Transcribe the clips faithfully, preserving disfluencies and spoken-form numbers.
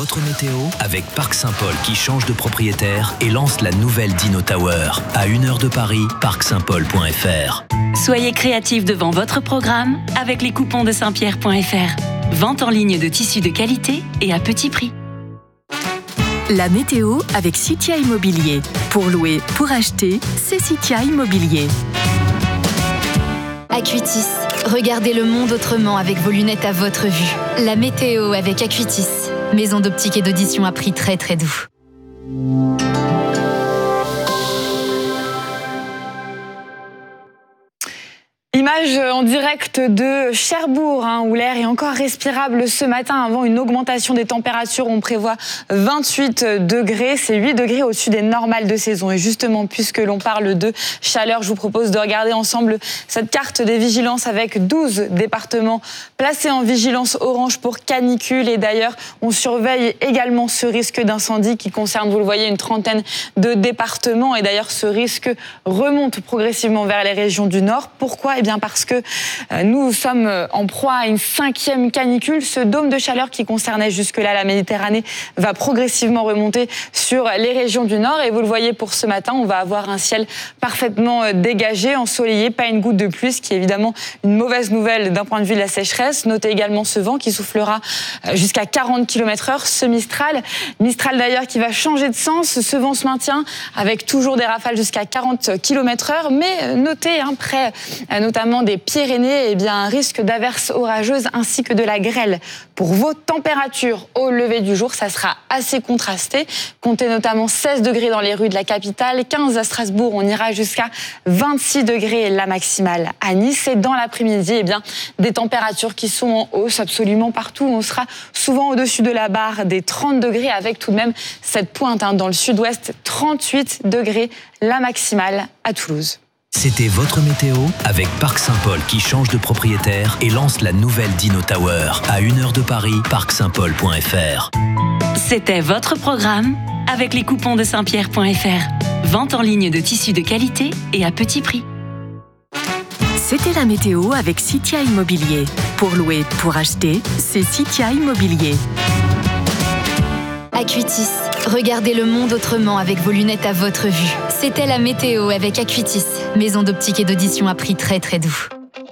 votre météo avec Parc Saint-Paul qui change de propriétaire et lance la nouvelle Dino Tower. À une heure de Paris, parc saint paul point f r. Soyez créatifs devant votre programme avec les coupons de saint pierre point f r. Vente en ligne de tissus de qualité et à petit prix. La météo avec Citia Immobilier. Pour louer, pour acheter, c'est Citia Immobilier. Acuitis. Regardez le monde autrement avec vos lunettes à votre vue. La météo avec Acuitis. Maison d'optique et d'audition à prix très très doux. Image en direct de Cherbourg, hein, où l'air est encore respirable ce matin avant une augmentation des températures. On prévoit vingt-huit degrés, c'est huit degrés au-dessus des normales de saison. Et justement, puisque l'on parle de chaleur, je vous propose de regarder ensemble cette carte des vigilances avec douze départements placés en vigilance orange pour canicule. Et d'ailleurs, on surveille également ce risque d'incendie qui concerne, vous le voyez, une trentaine de départements. Et d'ailleurs, ce risque remonte progressivement vers les régions du Nord. Pourquoi ? Eh bien parce que nous sommes en proie à une cinquième canicule. Ce dôme de chaleur qui concernait jusque-là la Méditerranée va progressivement remonter sur les régions du Nord. Et vous le voyez pour ce matin, on va avoir un ciel parfaitement dégagé, ensoleillé, pas une goutte de pluie, ce qui est évidemment une mauvaise nouvelle d'un point de vue de la sécheresse. Notez également ce vent qui soufflera jusqu'à quarante kilomètres heure, ce Mistral. Mistral d'ailleurs qui va changer de sens. Ce vent se maintient avec toujours des rafales jusqu'à quarante kilomètres heure. Mais notez, hein, près notamment des Pyrénées, eh bien, un risque d'averses orageuses ainsi que de la grêle. Pour vos températures au lever du jour, ça sera assez contrasté. Comptez notamment seize degrés dans les rues de la capitale, quinze à Strasbourg, on ira jusqu'à vingt-six degrés la maximale à Nice. Et dans l'après-midi, eh bien, des températures qui sont en hausse absolument partout. On sera souvent au-dessus de la barre des trente degrés avec tout de même cette pointe, hein, dans le sud-ouest, trente-huit degrés la maximale à Toulouse. C'était votre météo avec Parc Saint-Paul qui change de propriétaire et lance la nouvelle Dino Tower. À une heure de Paris, parc saint paul point f r. C'était votre programme avec les coupons de saint pierre point f r. Vente en ligne de tissus de qualité et à petit prix. C'était la météo avec Citia Immobilier. Pour louer, pour acheter, c'est Citia Immobilier. Acuitis. Regardez le monde autrement avec vos lunettes à votre vue. C'était la météo avec Acuitis. Maison d'optique et d'audition à prix très très doux.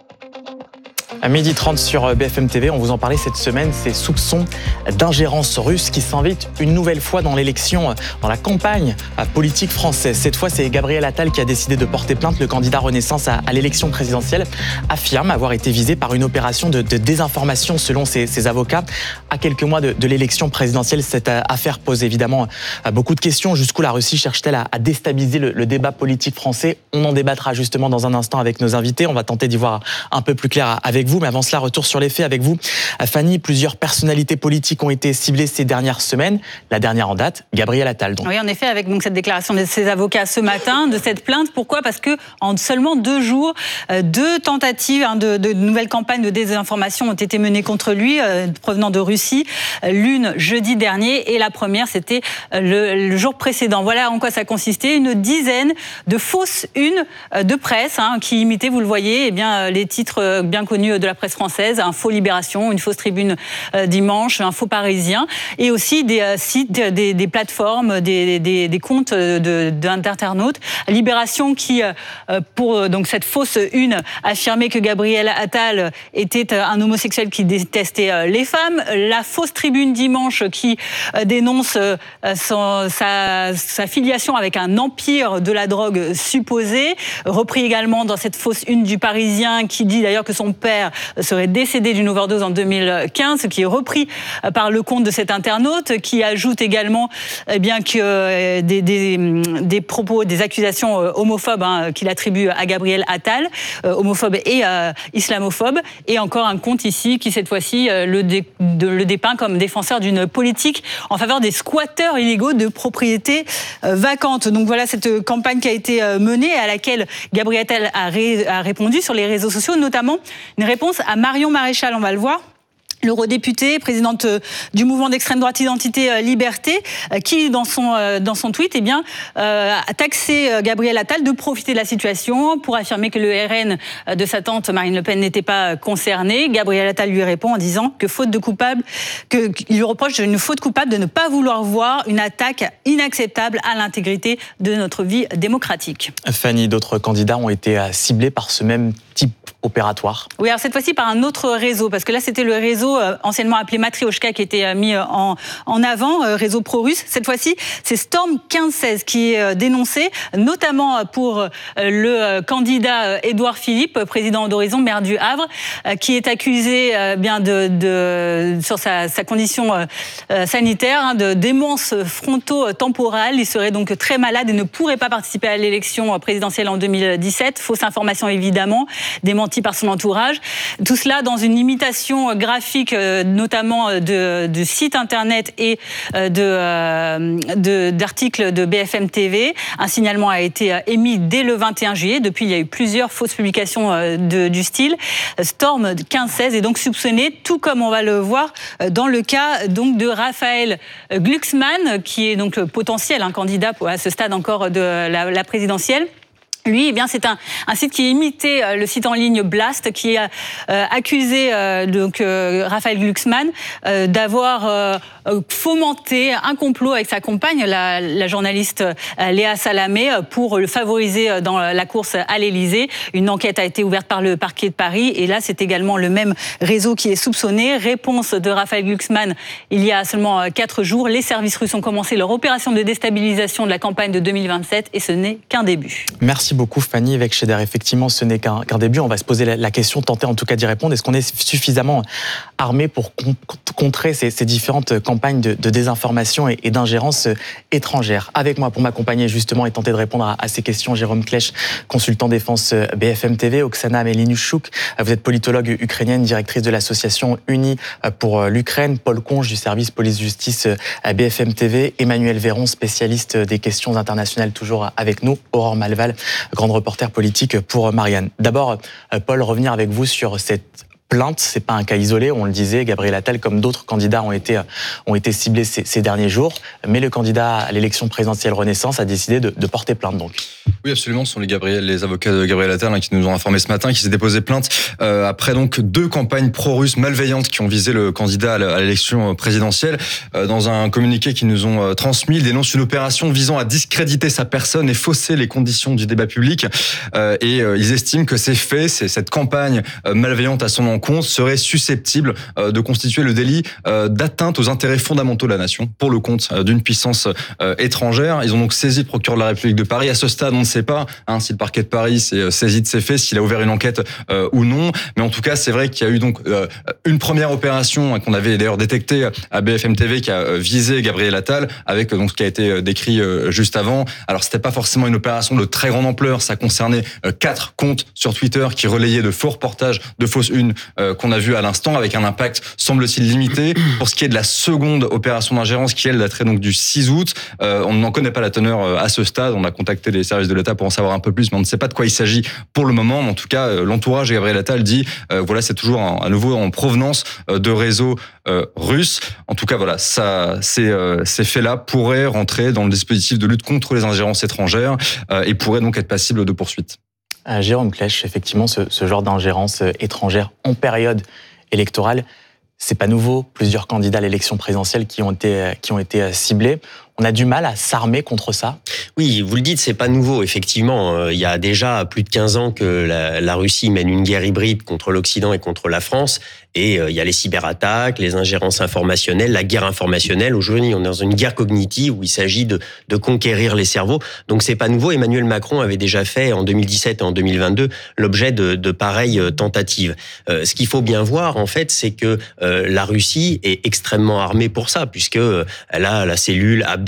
À midi trente sur B F M T V, on vous en parlait cette semaine, ces soupçons d'ingérence russe qui s'invitent une nouvelle fois dans l'élection, dans la campagne politique française. Cette fois, c'est Gabriel Attal qui a décidé de porter plainte. Le candidat Renaissance à, à l'élection présidentielle affirme avoir été visé par une opération de, de désinformation selon ses, ses avocats. À quelques mois de, de l'élection présidentielle, cette affaire pose évidemment beaucoup de questions. Jusqu'où la Russie cherche-t-elle à, à déstabiliser le, le débat politique français ? On en débattra justement dans un instant avec nos invités. On va tenter d'y voir un peu plus clair avec vous. Mais avant cela, retour sur les faits avec vous. Fanny, plusieurs personnalités politiques ont été ciblées ces dernières semaines. La dernière en date, Gabriel Attal. Donc. Oui, en effet, avec donc cette déclaration de ses avocats ce matin, de cette plainte. Pourquoi ? Parce que en seulement deux jours, deux tentatives hein, de, de nouvelles campagnes de désinformation ont été menées contre lui, euh, provenant de Russie. L'une jeudi dernier et la première, c'était le, le jour précédent. Voilà en quoi ça consistait. Une dizaine de fausses unes de presse hein, qui imitaient, vous le voyez, eh bien, les titres bien connus de la presse française, un faux Libération, une fausse Tribune euh, Dimanche, un faux Parisien, et aussi des euh, sites, des, des plateformes, des, des, des comptes de, d'internautes. Libération qui, euh, pour donc cette fausse une, affirmait que Gabriel Attal était un homosexuel qui détestait les femmes. La fausse Tribune Dimanche qui euh, dénonce euh, son, sa, sa filiation avec un empire de la drogue supposé. Repris également dans cette fausse une du Parisien qui dit d'ailleurs que son père serait décédé d'une overdose en deux mille quinze, ce qui est repris par le compte de cet internaute, qui ajoute également eh bien, que des, des, des propos, des accusations homophobes hein, qu'il attribue à Gabriel Attal, euh, homophobes et euh, islamophobes, et encore un compte ici qui, cette fois-ci, euh, le, dé, de, le dépeint comme défenseur d'une politique en faveur des squatteurs illégaux de propriétés euh, vacantes. Donc voilà cette campagne qui a été euh, menée, à laquelle Gabriel Attal a, ré, a répondu sur les réseaux sociaux, notamment une réponse à Marion Maréchal, on va le voir. l'eurodéputée, présidente du mouvement d'extrême droite Identité Liberté, qui dans son dans son tweet, eh bien, euh, a taxé Gabriel Attal de profiter de la situation pour affirmer que le R N de sa tante Marine Le Pen n'était pas concerné. Gabriel Attal lui répond en disant que faute de coupable, que qu'il lui reproche une faute coupable de ne pas vouloir voir une attaque inacceptable à l'intégrité de notre vie démocratique. Fanny, d'autres candidats ont été ciblés par ce même type opératoire. Oui, alors cette fois-ci par un autre réseau, parce que là c'était le réseau euh, anciennement appelé Matrioshka qui était euh, mis en, en avant, euh, réseau pro-russe. Cette fois-ci, c'est Storm quinze seize qui est euh, dénoncé, notamment pour euh, le euh, candidat euh, Édouard Philippe, président d'Horizon, maire du Havre, euh, qui est accusé euh, bien de, de sur sa, sa condition euh, euh, sanitaire, hein, de démence fronto-temporale. Il serait donc très malade et ne pourrait pas participer à l'élection présidentielle en deux mille dix-sept. Fausse information évidemment, démenti par son entourage. Tout cela dans une imitation graphique, notamment de, de sites internet et de, de, d'articles de B F M T V. Un signalement a été émis dès le vingt et un juillet. Depuis, il y a eu plusieurs fausses publications de, du style. Storm quinze seize est donc soupçonné, tout comme on va le voir dans le cas donc de Raphaël Glucksmann, qui est donc potentiel un candidat à ce stade encore de la, la présidentielle. Lui, eh bien, c'est un, un site qui imitait euh, le site en ligne Blast, qui a euh, accusé euh, donc euh, Raphaël Glucksmann euh, d'avoir euh, fomenté un complot avec sa compagne, la, la journaliste euh, Léa Salamé, pour le favoriser dans la course à l'Élysée. Une enquête a été ouverte par le parquet de Paris, et là, c'est également le même réseau qui est soupçonné. Réponse de Raphaël Glucksmann il y a seulement quatre jours. Les services russes ont commencé leur opération de déstabilisation de la campagne de deux mille vingt-sept, et ce n'est qu'un début. Merci beaucoup Fanny Wegscheder. Effectivement, ce n'est qu'un, qu'un début. On va se poser la, la question, tenter en tout cas d'y répondre. Est-ce qu'on est suffisamment armé pour con, contrer ces, ces différentes campagnes de, de désinformation et, et d'ingérence étrangère? Avec moi pour m'accompagner justement et tenter de répondre à, à ces questions, Jérôme Klech, consultant défense B F M T V, Oksana Melinichuk, vous êtes politologue ukrainienne, directrice de l'association Unis pour l'Ukraine, Paul Conge du service police-justice B F M T V, Emmanuel Véron, spécialiste des questions internationales, toujours avec nous, Aurore Malval, grande reporter politique pour Marianne. D'abord, Paul, revenir avec vous sur cette plainte. C'est pas un cas isolé, on le disait. Gabriel Attal, comme d'autres candidats, ont été ont été ciblés ces, ces derniers jours. Mais le candidat à l'élection présidentielle Renaissance a décidé de, de porter plainte. Donc. Oui, absolument. Ce sont les Gabriel, les avocats de Gabriel Attal hein, qui nous ont informé ce matin, qui s'est déposé plainte euh, après donc deux campagnes pro-russes malveillantes qui ont visé le candidat à l'élection présidentielle. Euh, dans un communiqué qu'ils nous ont euh, transmis, il dénonce une opération visant à discréditer sa personne et fausser les conditions du débat public. Euh, et euh, ils estiment que ces faits, c'est cette campagne euh, malveillante à son encontre, serait susceptible de constituer le délit d'atteinte aux intérêts fondamentaux de la nation pour le compte d'une puissance étrangère. Ils ont donc saisi le procureur de la République de Paris. À ce stade, on ne sait pas hein, si le parquet de Paris s'est saisi de ces faits, s'il a ouvert une enquête euh, ou non. Mais en tout cas, c'est vrai qu'il y a eu donc euh, une première opération hein, qu'on avait d'ailleurs détectée à B F M T V qui a visé Gabriel Attal avec donc ce qui a été décrit euh, juste avant. Alors, c'était pas forcément une opération de très grande ampleur. Ça concernait euh, quatre comptes sur Twitter qui relayaient de faux reportages, de fausses unes Euh, qu'on a vu à l'instant, avec un impact semble-t-il limité. Pour ce qui est de la seconde opération d'ingérence, qui elle daterait donc du six août, euh, on n'en connaît pas la teneur euh, à ce stade. On a contacté les services de l'État pour en savoir un peu plus, mais on ne sait pas de quoi il s'agit pour le moment. Mais en tout cas, euh, l'entourage de Gabriel Attal dit, euh, voilà, c'est toujours en, à nouveau en provenance euh, de réseaux euh, russes. En tout cas, voilà, ça, ces, euh, ces faits-là pourraient rentrer dans le dispositif de lutte contre les ingérences étrangères euh, et pourraient donc être passibles de poursuites. Euh, Jérôme Klech, effectivement, ce, ce genre d'ingérence étrangère en période électorale, c'est pas nouveau. Plusieurs candidats à l'élection présidentielle qui ont été, qui ont été ciblés. On a du mal à s'armer contre ça? Oui, vous le dites, c'est pas nouveau. Effectivement, il y a déjà plus de quinze ans que la, la Russie mène une guerre hybride contre l'Occident et contre la France. Et il y a les cyberattaques, les ingérences informationnelles, la guerre informationnelle. Aujourd'hui, on est dans une guerre cognitive où il s'agit de, de conquérir les cerveaux. Donc, c'est pas nouveau. Emmanuel Macron avait déjà fait en deux mille dix-sept et en deux mille vingt-deux l'objet de, de pareilles tentatives. Euh, ce qu'il faut bien voir, en fait, c'est que euh, la Russie est extrêmement armée pour ça, puisque euh, elle a la cellule Abdel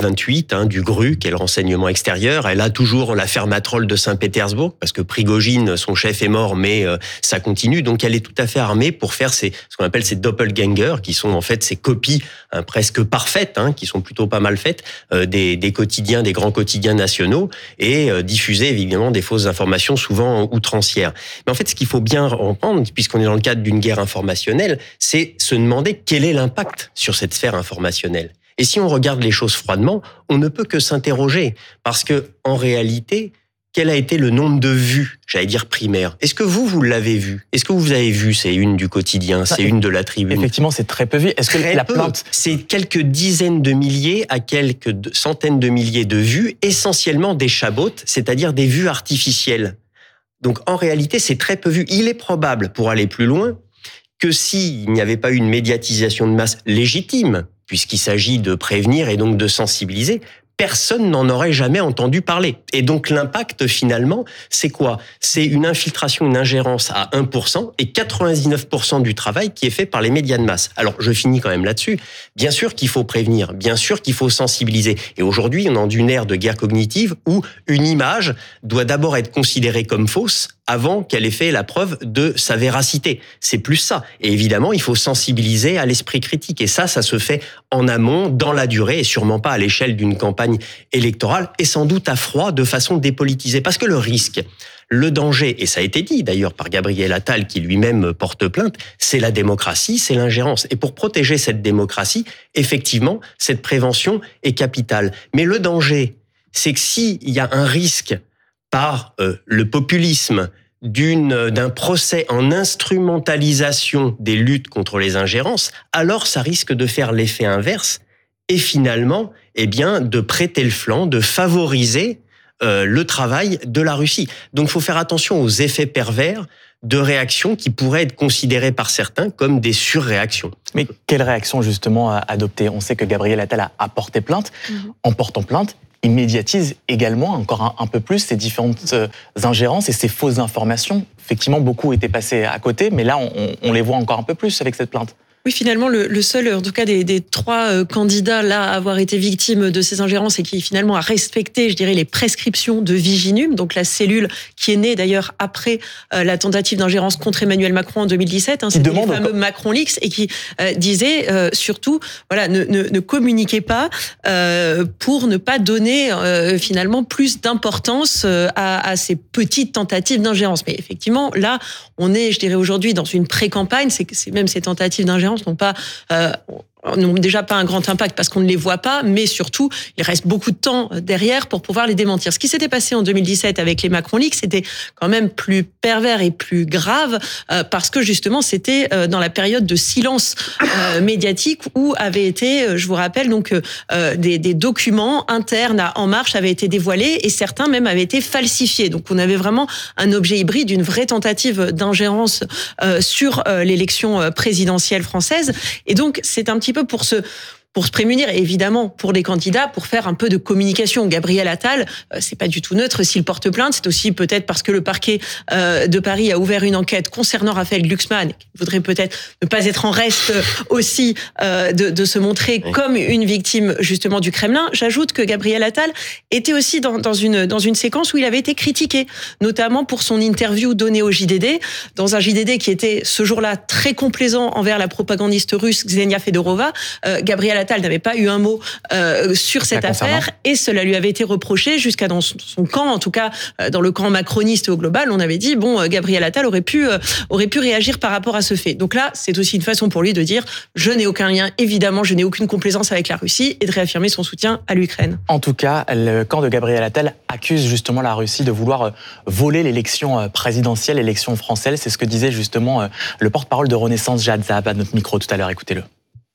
vingt-huit, hein, du G R U, qui est le renseignement extérieur. Elle a toujours la Fermatrol de Saint-Pétersbourg, parce que Prigojine, son chef, est mort, mais euh, ça continue. Donc elle est tout à fait armée pour faire ces, ce qu'on appelle ces doppelgangers, qui sont en fait ces copies hein, presque parfaites, hein, qui sont plutôt pas mal faites, euh, des, des quotidiens, des grands quotidiens nationaux, et euh, diffuser évidemment des fausses informations, souvent outrancières. Mais en fait, ce qu'il faut bien comprendre, puisqu'on est dans le cadre d'une guerre informationnelle, c'est se demander quel est l'impact sur cette sphère informationnelle. Et si on regarde les choses froidement, on ne peut que s'interroger, parce que en réalité, quel a été le nombre de vues, j'allais dire primaires? Est-ce que vous, vous l'avez vu? Est-ce que vous avez vu ces unes du quotidien, ces unes de la Tribune? Effectivement, c'est très peu vu. Est-ce que très la peu. plainte... C'est quelques dizaines de milliers à quelques centaines de milliers de vues, essentiellement des chabottes, c'est-à-dire des vues artificielles. Donc en réalité, c'est très peu vu. Il est probable, pour aller plus loin, que s'il n'y avait pas eu une médiatisation de masse légitime, puisqu'il s'agit de prévenir et donc de sensibiliser, personne n'en aurait jamais entendu parler. Et donc l'impact finalement, c'est quoi? C'est une infiltration, une ingérence à un pour cent et quatre-vingt-dix-neuf pour cent du travail qui est fait par les médias de masse. Alors je finis quand même là-dessus. Bien sûr qu'il faut prévenir, bien sûr qu'il faut sensibiliser. Et aujourd'hui, on est dans une ère de guerre cognitive où une image doit d'abord être considérée comme fausse avant qu'elle ait fait la preuve de sa véracité. C'est plus ça. Et évidemment, il faut sensibiliser à l'esprit critique. Et ça, ça se fait en amont, dans la durée, et sûrement pas à l'échelle d'une campagne électorale, et sans doute à froid, de façon dépolitisée. Parce que le risque, le danger, et ça a été dit d'ailleurs par Gabriel Attal, qui lui-même porte plainte, c'est la démocratie, c'est l'ingérence. Et pour protéger cette démocratie, effectivement, cette prévention est capitale. Mais le danger, c'est que s'il y a un risque par euh, le populisme, d'une, d'un procès en instrumentalisation des luttes contre les ingérences, alors ça risque de faire l'effet inverse et finalement, eh bien, de prêter le flanc, de favoriser euh, le travail de la Russie. Donc, il faut faire attention aux effets pervers de réactions qui pourraient être considérées par certains comme des surréactions. Mais quelle réaction justement adopter? On sait que Gabriel Attal a, a porté plainte. Mmh. En portant plainte, il médiatise également encore un, un peu plus ces différentes euh, ingérences et ces fausses informations. Effectivement, beaucoup étaient passés à côté, mais là, on, on les voit encore un peu plus avec cette plainte. Oui, finalement, le, le seul, en tout cas des, des trois euh, candidats là à avoir été victimes de ces ingérences et qui finalement a respecté, je dirais, les prescriptions de Viginum, donc la cellule qui est née d'ailleurs après euh, la tentative d'ingérence contre Emmanuel Macron en deux mille dix-sept, hein, c'était les fameux Macron Leaks, et qui euh, disait euh, surtout, voilà, ne, ne, ne communiquez pas euh, pour ne pas donner euh, finalement plus d'importance euh, à, à ces petites tentatives d'ingérence. Mais effectivement, là, on est, je dirais aujourd'hui, dans une pré-campagne, c'est, c'est même ces tentatives d'ingérence n'ont pas euh, n'ont déjà pas un grand impact parce qu'on ne les voit pas, mais surtout, il reste beaucoup de temps derrière pour pouvoir les démentir. Ce qui s'était passé en deux mille dix-sept avec les Macron Leaks, c'était quand même plus pervers et plus grave euh, parce que justement, c'était euh, dans la période de silence euh, médiatique où avaient été, je vous rappelle, donc euh, des, des documents internes à En Marche avaient été dévoilés et certains même avaient été falsifiés. Donc, on avait vraiment un objet hybride, une vraie tentative d'ingérence euh, sur euh, l'élection présidentielle française. Et donc, c'est un petit peu pour se pour se prémunir, et évidemment pour les candidats, pour faire un peu de communication. Gabriel Attal, c'est pas du tout neutre s'il porte plainte, c'est aussi peut-être parce que le parquet de Paris a ouvert une enquête concernant Raphaël Glucksmann, qui voudrait peut-être ne pas être en reste aussi de, de se montrer oui. comme une victime justement du Kremlin. J'ajoute que Gabriel Attal était aussi dans, dans, une, dans une séquence où il avait été critiqué, notamment pour son interview donnée au J D D, dans un J D D qui était ce jour-là très complaisant envers la propagandiste russe Ksenia Fedorova. Euh, Gabriel Attal n'avait pas eu un mot euh, sur cette affaire et cela lui avait été reproché jusqu'à dans son camp, en tout cas euh, dans le camp macroniste au global. On avait dit bon, euh, Gabriel Attal aurait pu euh, aurait pu réagir par rapport à ce fait. Donc là, c'est aussi une façon pour lui de dire je n'ai aucun lien, évidemment, je n'ai aucune complaisance avec la Russie et de réaffirmer son soutien à l'Ukraine. En tout cas, le camp de Gabriel Attal accuse justement la Russie de vouloir voler l'élection présidentielle, l'élection française. C'est ce que disait justement le porte-parole de Renaissance, Jad Zahab, à notre micro tout à l'heure. Écoutez-le.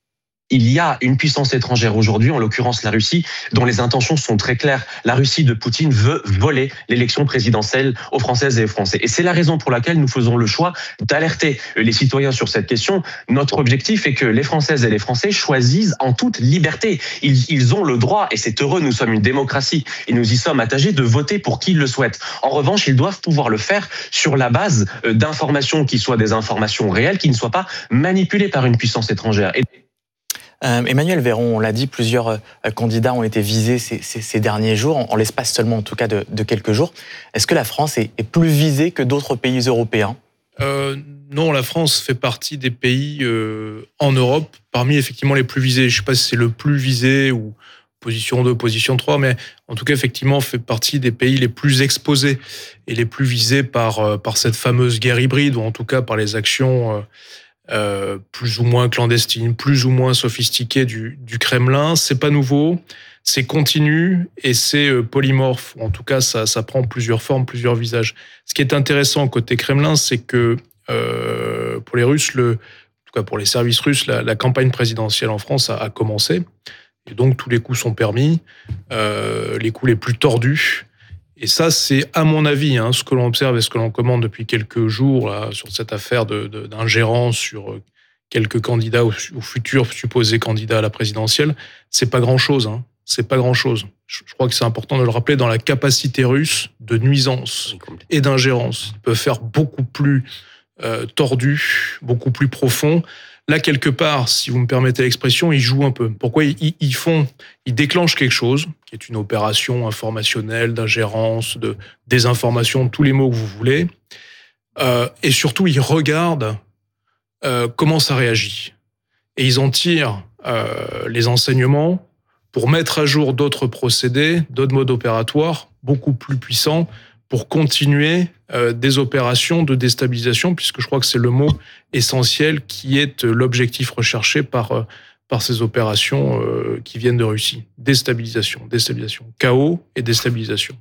Il y a une puissance étrangère aujourd'hui, en l'occurrence la Russie, dont les intentions sont très claires. La Russie de Poutine veut voler l'élection présidentielle aux Françaises et aux Français. Et c'est la raison pour laquelle nous faisons le choix d'alerter les citoyens sur cette question. Notre objectif est que les Françaises et les Français choisissent en toute liberté. Ils, ils ont le droit, et c'est heureux, nous sommes une démocratie, et nous y sommes attachés, de voter pour qui ils le souhaitent. En revanche, ils doivent pouvoir le faire sur la base d'informations qui soient des informations réelles, qui ne soient pas manipulées par une puissance étrangère. Et Euh, Emmanuel Véron, on l'a dit, plusieurs euh, candidats ont été visés ces, ces, ces derniers jours, en, en l'espace seulement en tout cas de, de quelques jours. Est-ce que la France est, est plus visée que d'autres pays européens ? euh, Non, la France fait partie des pays euh, en Europe, parmi effectivement les plus visés. Je ne sais pas si c'est le plus visé ou position deux, position trois, mais en tout cas, effectivement, fait partie des pays les plus exposés et les plus visés par, euh, par cette fameuse guerre hybride, ou en tout cas par les actions euh, Euh, plus ou moins clandestine, plus ou moins sophistiquée du, du Kremlin. C'est pas nouveau, c'est continu et c'est euh, polymorphe. En tout cas, ça, ça prend plusieurs formes, plusieurs visages. Ce qui est intéressant côté Kremlin, c'est que euh, pour les Russes, le, en tout cas pour les services russes, la, la campagne présidentielle en France a, a commencé. Et donc, tous les coups sont permis, euh, les coups les plus tordus. Et ça, c'est, à mon avis, hein, ce que l'on observe et ce que l'on commande depuis quelques jours là, sur cette affaire de, de, d'ingérence sur quelques candidats ou, ou futurs supposés candidats à la présidentielle, c'est pas grand-chose. Hein. C'est pas grand-chose. Je, je crois que c'est important de le rappeler dans la capacité russe de nuisance et d'ingérence. Ils peuvent faire beaucoup plus euh, tordu, beaucoup plus profond. Là, quelque part, si vous me permettez l'expression, ils jouent un peu. Pourquoi ils, ils font, ils déclenchent quelque chose, qui est une opération informationnelle, d'ingérence, de désinformation, tous les mots que vous voulez. Euh, et surtout, ils regardent euh, comment ça réagit. Et ils en tirent euh, les enseignements pour mettre à jour d'autres procédés, d'autres modes opératoires beaucoup plus puissants, pour continuer euh, des opérations de déstabilisation, puisque je crois que c'est le mot essentiel qui est l'objectif recherché par, euh, par ces opérations euh, qui viennent de Russie. Déstabilisation, déstabilisation, chaos et déstabilisation.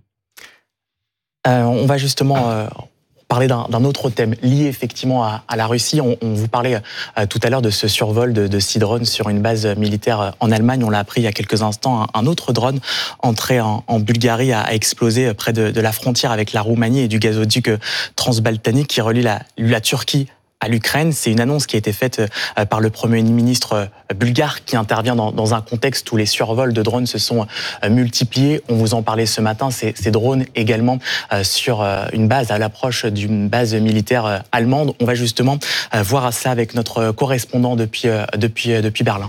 Euh, on va justement euh, parler d'un, d'un autre thème lié effectivement à, à la Russie. On, on vous parlait euh, tout à l'heure de ce survol de, de six drones sur une base militaire en Allemagne. On l'a appris il y a quelques instants. Un, un autre drone entré en, en Bulgarie a, a explosé près de, de la frontière avec la Roumanie et du gazoduc transbaltanique qui relie la, la Turquie à l'Ukraine. C'est une annonce qui a été faite par le Premier ministre bulgare qui intervient dans, dans un contexte où les survols de drones se sont multipliés. On vous en parlait ce matin, ces, ces drones également sur une base, à l'approche d'une base militaire allemande. On va justement voir ça avec notre correspondant depuis, depuis, depuis Berlin.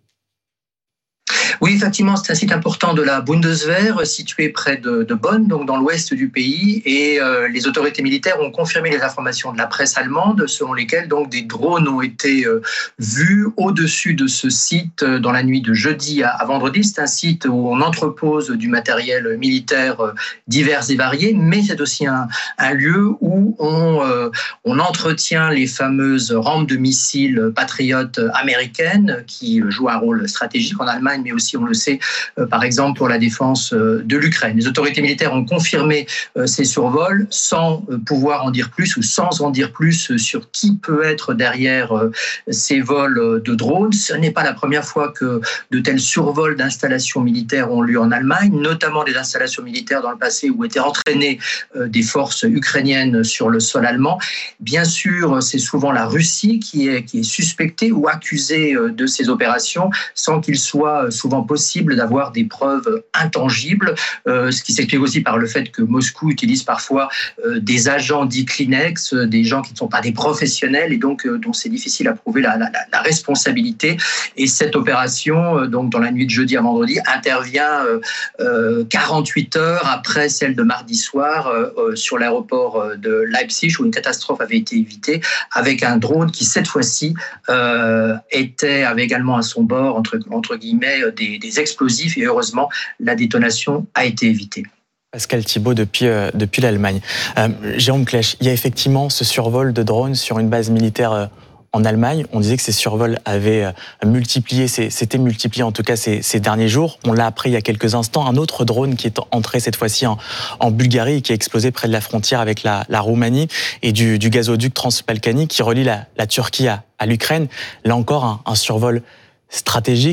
Oui, effectivement, c'est un site important de la Bundeswehr, situé près de, de Bonn, donc dans l'ouest du pays. Et euh, les autorités militaires ont confirmé les informations de la presse allemande, selon lesquelles donc des drones ont été euh, vus au-dessus de ce site euh, dans la nuit de jeudi à, à vendredi. C'est un site où on entrepose du matériel militaire euh, divers et varié, mais c'est aussi un, un lieu où on, euh, on entretient les fameuses rampes de missiles patriotes américaines qui jouent un rôle stratégique en Allemagne, mais aussi, on le sait, euh, par exemple pour la défense euh, de l'Ukraine. Les autorités militaires ont confirmé euh, ces survols sans euh, pouvoir en dire plus ou sans en dire plus sur qui peut être derrière euh, ces vols de drones. Ce n'est pas la première fois que de tels survols d'installations militaires ont lieu en Allemagne, notamment des installations militaires dans le passé où étaient entraînées euh, des forces ukrainiennes sur le sol allemand. Bien sûr, c'est souvent la Russie qui est, qui est suspectée ou accusée euh, de ces opérations sans qu'il soit souvent possible d'avoir des preuves intangibles, euh, ce qui s'explique aussi par le fait que Moscou utilise parfois euh, des agents dits Kleenex, euh, des gens qui ne sont pas des professionnels et donc euh, dont c'est difficile à prouver la, la, la responsabilité. Et cette opération, euh, donc dans la nuit de jeudi à vendredi, intervient euh, euh, quarante-huit heures après celle de mardi soir euh, euh, sur l'aéroport de Leipzig où une catastrophe avait été évitée avec un drone qui cette fois-ci euh, était avait également à son bord entre entre guillemets des, des explosifs et heureusement la détonation a été évitée. Pascal Thibault depuis, euh, depuis l'Allemagne. Euh, Jérôme Klech, il y a effectivement ce survol de drones sur une base militaire euh, en Allemagne. On disait que ces survols avaient euh, multiplié, s'étaient multipliés en tout cas ces, ces derniers jours. On l'a appris il y a quelques instants. Un autre drone qui est entré cette fois-ci en, en Bulgarie et qui a explosé près de la frontière avec la, la Roumanie et du, du gazoduc transbalkanique qui relie la, la Turquie à, à l'Ukraine. Là encore, un, un survol stratégique.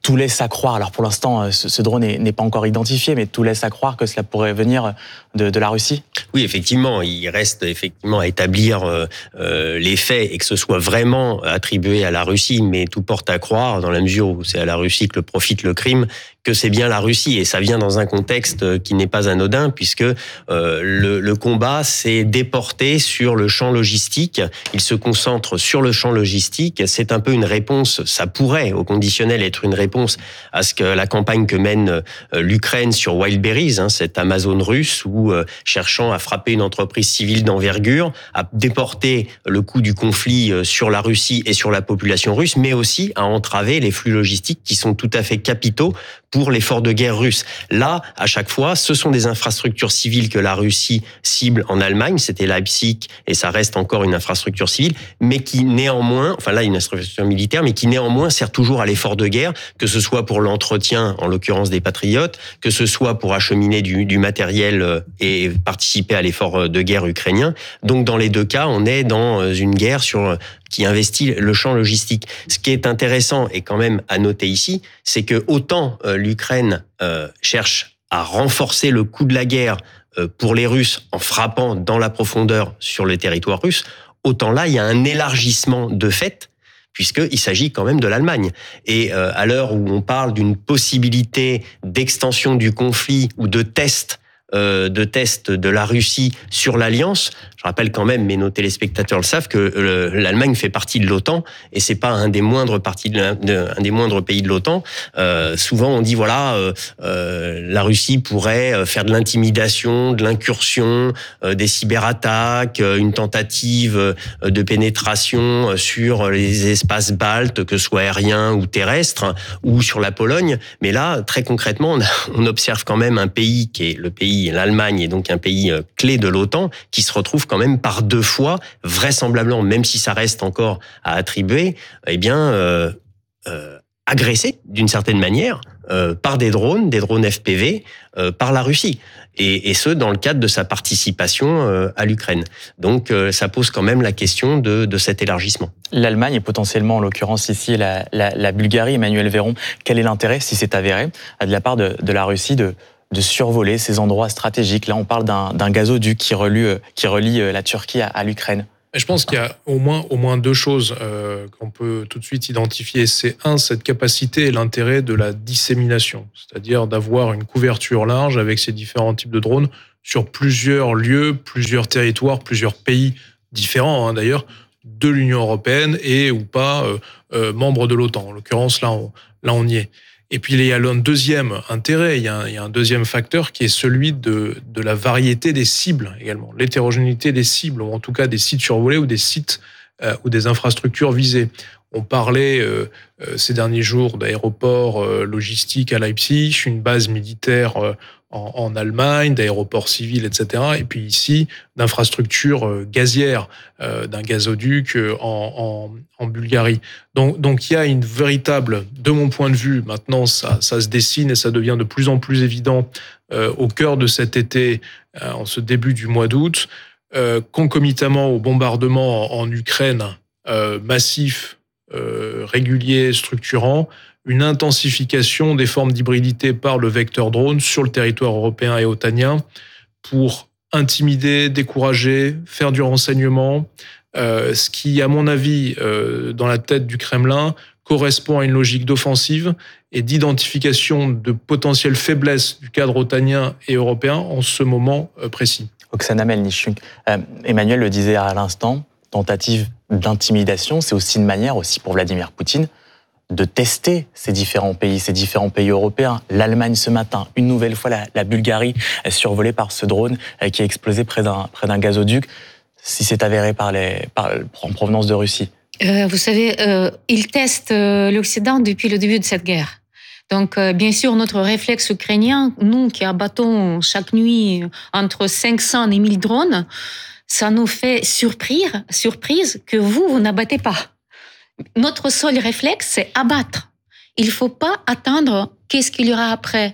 tout laisse à croire, alors pour l'instant, ce, ce drone n'est, n'est pas encore identifié, mais tout laisse à croire que cela pourrait venir de, de la Russie. Oui, effectivement, il reste effectivement à établir euh, euh, les faits et que ce soit vraiment attribué à la Russie, mais tout porte à croire, dans la mesure où c'est à la Russie que le profite le crime, que c'est bien la Russie. Et ça vient dans un contexte qui n'est pas anodin, puisque euh, le, le combat s'est déporté sur le champ logistique. Il se concentre sur le champ logistique. C'est un peu une réponse, ça pourrait, au conditionnel, être une réponse à ce que la campagne que mène euh, l'Ukraine sur Wildberries, hein, cette Amazon russe, où euh, cherchant à frapper une entreprise civile d'envergure, à déporter le coût du conflit euh, sur la Russie et sur la population russe, mais aussi à entraver les flux logistiques qui sont tout à fait capitaux pour l'effort de guerre russe. Là, à chaque fois, ce sont des infrastructures civiles que la Russie cible en Allemagne, c'était Leipzig, et ça reste encore une infrastructure civile, mais qui néanmoins, enfin là, une infrastructure militaire, mais qui néanmoins sert toujours à l'effort de guerre, que ce soit pour l'entretien, en l'occurrence des patriotes, que ce soit pour acheminer du, du matériel et participer à l'effort de guerre ukrainien. Donc, dans les deux cas, on est dans une guerre sur qui investit le champ logistique. Ce qui est intéressant et quand même à noter ici, c'est que autant euh, l'Ukraine euh, cherche à renforcer le coût de la guerre euh, pour les Russes en frappant dans la profondeur sur le territoire russe, autant là, il y a un élargissement de fait, puisqu'il s'agit quand même de l'Allemagne. Et euh, à l'heure où on parle d'une possibilité d'extension du conflit ou de test Euh, de tests de la Russie sur l'Alliance. Je rappelle quand même, mais nos téléspectateurs le savent, que le, l'Allemagne fait partie de l'OTAN et c'est pas un des moindres parties de, de, un des moindres pays de l'OTAN. Euh, souvent, on dit voilà, euh, euh, la Russie pourrait faire de l'intimidation, de l'incursion, euh, des cyberattaques, une tentative de pénétration sur les espaces baltes, que ce soit aériens ou terrestres, ou sur la Pologne. Mais là, très concrètement, on, a, on observe quand même un pays qui est le pays l'Allemagne est donc un pays clé de l'OTAN qui se retrouve quand même par deux fois, vraisemblablement, même si ça reste encore à attribuer, eh bien, euh, euh, agressé d'une certaine manière euh, par des drones, des drones F P V, euh, par la Russie. Et, et ce, dans le cadre de sa participation euh, à l'Ukraine. Donc, euh, ça pose quand même la question de, de cet élargissement. L'Allemagne et potentiellement, en l'occurrence ici, la, la, la Bulgarie, Emmanuel Véron, quel est l'intérêt, si c'est avéré, de la part de, de la Russie de de survoler ces endroits stratégiques? Là, on parle d'un, d'un gazoduc qui relie, qui relie la Turquie à, à l'Ukraine. Je pense qu'il y a au moins, au moins deux choses euh, qu'on peut tout de suite identifier. C'est un, cette capacité et l'intérêt de la dissémination, c'est-à-dire d'avoir une couverture large avec ces différents types de drones sur plusieurs lieux, plusieurs territoires, plusieurs pays différents hein, d'ailleurs, de l'Union européenne et ou pas euh, euh, membres de l'OTAN. En l'occurrence, là, on, là, on y est. Et puis, il y a un deuxième intérêt, il y a un, il y a un deuxième facteur qui est celui de, de la variété des cibles également, l'hétérogénéité des cibles, ou en tout cas des sites survolés ou des sites euh, ou des infrastructures visées. On parlait euh, euh, ces derniers jours d'aéroports euh, logistiques à Leipzig, une base militaire euh, en, en Allemagne, d'aéroports civils, et cetera. Et puis ici, d'infrastructures euh, gazières, euh, d'un gazoduc euh, en, en, en Bulgarie. Donc, donc il y a une véritable, de mon point de vue, maintenant ça, ça se dessine et ça devient de plus en plus évident euh, au cœur de cet été, euh, en ce début du mois d'août, euh, concomitamment au bombardement en, en Ukraine euh, massif, Euh, régulier, structurant, une intensification des formes d'hybridité par le vecteur drone sur le territoire européen et otanien pour intimider, décourager, faire du renseignement, euh, ce qui, à mon avis, euh, dans la tête du Kremlin, correspond à une logique d'offensive et d'identification de potentielles faiblesses du cadre otanien et européen en ce moment euh, précis. Oksana Melnichuk, euh, Emmanuel le disait à l'instant, tentative d'intimidation, c'est aussi une manière aussi pour Vladimir Poutine de tester ces différents pays, ces différents pays européens. L'Allemagne ce matin, une nouvelle fois la, la Bulgarie survolée par ce drone qui a explosé près d'un, près d'un gazoduc, si c'est avéré par les, par, en provenance de Russie. Euh, vous savez, euh, ils testent euh, l'Occident depuis le début de cette guerre. Donc, euh, bien sûr, notre réflexe ukrainien, nous qui abattons chaque nuit entre cinq cents et mille drones, ça nous fait surprise, surprise que vous, vous n'abattez pas. Notre seul réflexe, c'est abattre. Il ne faut pas attendre qu'est-ce qu'il y aura après.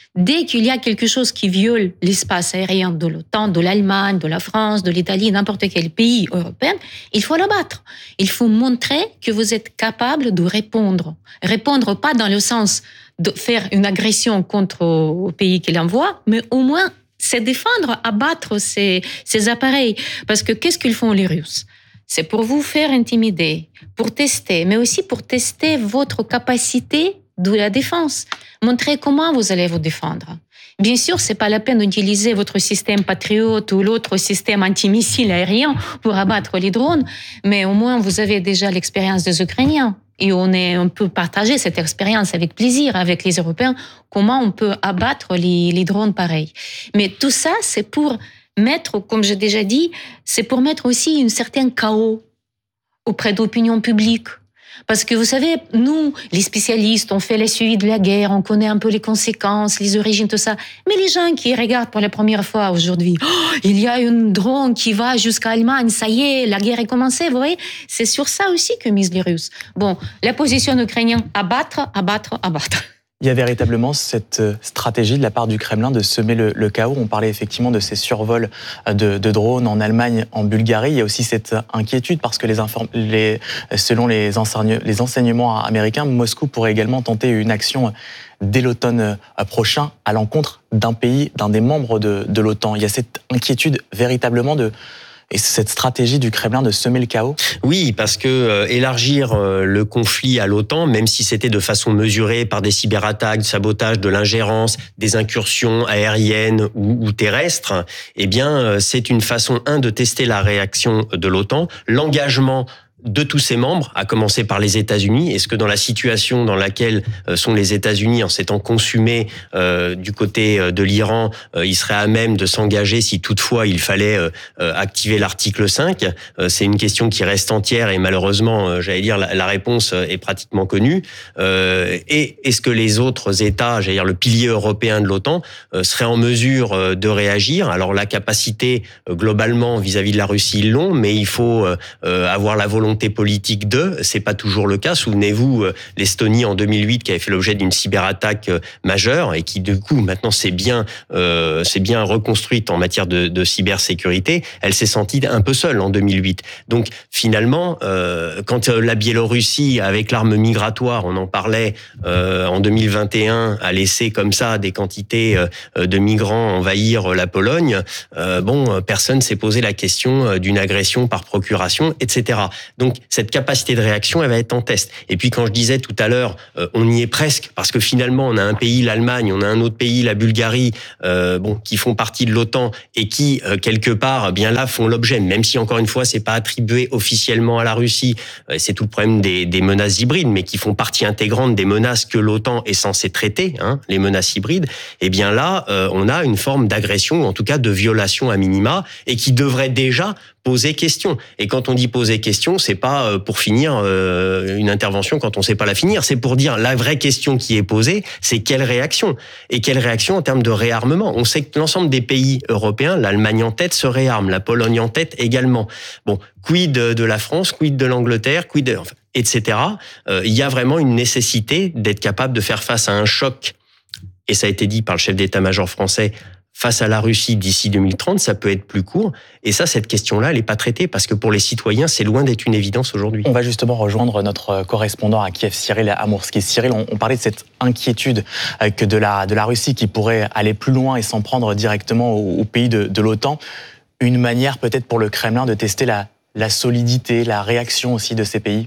dès qu'il y a quelque chose qui viole l'espace aérien de l'OTAN, de l'Allemagne, de la France, de l'Italie, n'importe quel pays européen, il faut l'abattre. Il faut montrer que vous êtes capable de répondre. Répondre pas dans le sens de faire une agression contre au pays qui l'envoie, mais au moins se défendre, abattre ces, ces appareils. Parce que qu'est-ce qu'ils font les Russes ? C'est pour vous faire intimider, pour tester, mais aussi pour tester votre capacité de la défense. Montrer comment vous allez vous défendre. Bien sûr, c'est pas la peine d'utiliser votre système Patriot ou l'autre système antimissile aérien pour abattre les drones, mais au moins vous avez déjà l'expérience des Ukrainiens. Et on, est, on peut partager cette expérience avec plaisir avec les Européens, comment on peut abattre les, les drones pareils. Mais tout ça, c'est pour mettre, comme j'ai déjà dit, c'est pour mettre aussi un certain chaos auprès de l'opinion publique. Parce que vous savez, nous, les spécialistes, on fait le suivi de la guerre, on connaît un peu les conséquences, les origines, tout ça. Mais les gens qui regardent pour la première fois aujourd'hui, oh, il y a un drone qui va jusqu'à l'Allemagne, ça y est, la guerre est commencée, vous voyez, c'est sur ça aussi que misent les Russes. Bon, la position ukrainienne, abattre, abattre, abattre. Il y a véritablement cette stratégie de la part du Kremlin de semer le, le chaos. On parlait effectivement de ces survols de, de drones en Allemagne, en Bulgarie. Il y a aussi cette inquiétude parce que les inform- les, selon les, enseigne- les enseignements américains, Moscou pourrait également tenter une action dès l'automne prochain à l'encontre d'un pays, d'un des membres de, de l'OTAN. Il y a cette inquiétude véritablement de... Et cette stratégie du Kremlin de semer le chaos ? Oui, parce que euh, élargir euh, le conflit à l'OTAN, même si c'était de façon mesurée par des cyberattaques, du sabotage, de l'ingérence, des incursions aériennes ou, ou terrestres, eh bien, euh, c'est une façon, un, de tester la réaction de l'OTAN, l'engagement de tous ses membres, à commencer par les États-Unis. Est-ce que dans la situation dans laquelle sont les États-Unis, en s'étant consumés euh, du côté de l'Iran, euh, ils seraient à même de s'engager si toutefois il fallait euh, activer l'article cinq ? euh, C'est une question qui reste entière et malheureusement, euh, j'allais dire, la, la réponse est pratiquement connue. Euh, et est-ce que les autres États, j'allais dire le pilier européen de l'OTAN, euh, seraient en mesure euh, de réagir ? Alors la capacité euh, globalement vis-à-vis de la Russie, ils l'ont, mais il faut euh, avoir la volonté politique d'eux, c'est pas toujours le cas. Souvenez-vous, l'Estonie en deux mille huit qui avait fait l'objet d'une cyberattaque majeure et qui du coup maintenant s'est bien, euh, s'est bien reconstruite en matière de, de cybersécurité. Elle s'est sentie un peu seule en deux mille huit. Donc finalement, euh, quand la Biélorussie avec l'arme migratoire, on en parlait euh, en deux mille vingt et un, a laissé comme ça des quantités euh, de migrants envahir la Pologne, euh, bon, personne s'est posé la question d'une agression par procuration, et cetera. Donc, cette capacité de réaction, elle va être en test. Et puis, quand je disais tout à l'heure, euh, on y est presque, parce que finalement, on a un pays, l'Allemagne, on a un autre pays, la Bulgarie, euh, bon, qui font partie de l'OTAN et qui, euh, quelque part, bien là, font l'objet, même si, encore une fois, c'est pas attribué officiellement à la Russie, euh, c'est tout le problème des, des menaces hybrides, mais qui font partie intégrante des menaces que l'OTAN est censée traiter, hein, les menaces hybrides. Et bien là, euh, on a une forme d'agression, ou en tout cas de violation à minima, et qui devrait déjà poser question. Et quand on dit poser question, c'est pas pour finir une intervention quand on sait pas la finir. C'est pour dire la vraie question qui est posée, c'est quelle réaction ? Et quelle réaction en termes de réarmement ? On sait que l'ensemble des pays européens, l'Allemagne en tête se réarme, la Pologne en tête également. Bon, quid de la France, quid de l'Angleterre, quid de, enfin, et cetera. Euh, il y a vraiment une nécessité d'être capable de faire face à un choc. Et ça a été dit par le chef d'état-major français, face à la Russie d'ici deux mille trente, ça peut être plus court. Et ça, cette question-là, elle n'est pas traitée parce que pour les citoyens, c'est loin d'être une évidence aujourd'hui. On va justement rejoindre notre correspondant à Kiev, Cyril Amourski. Cyril, on parlait de cette inquiétude que de la, de la Russie qui pourrait aller plus loin et s'en prendre directement au, au pays de, de l'OTAN. Une manière peut-être pour le Kremlin de tester la, la solidité, la réaction aussi de ces pays ?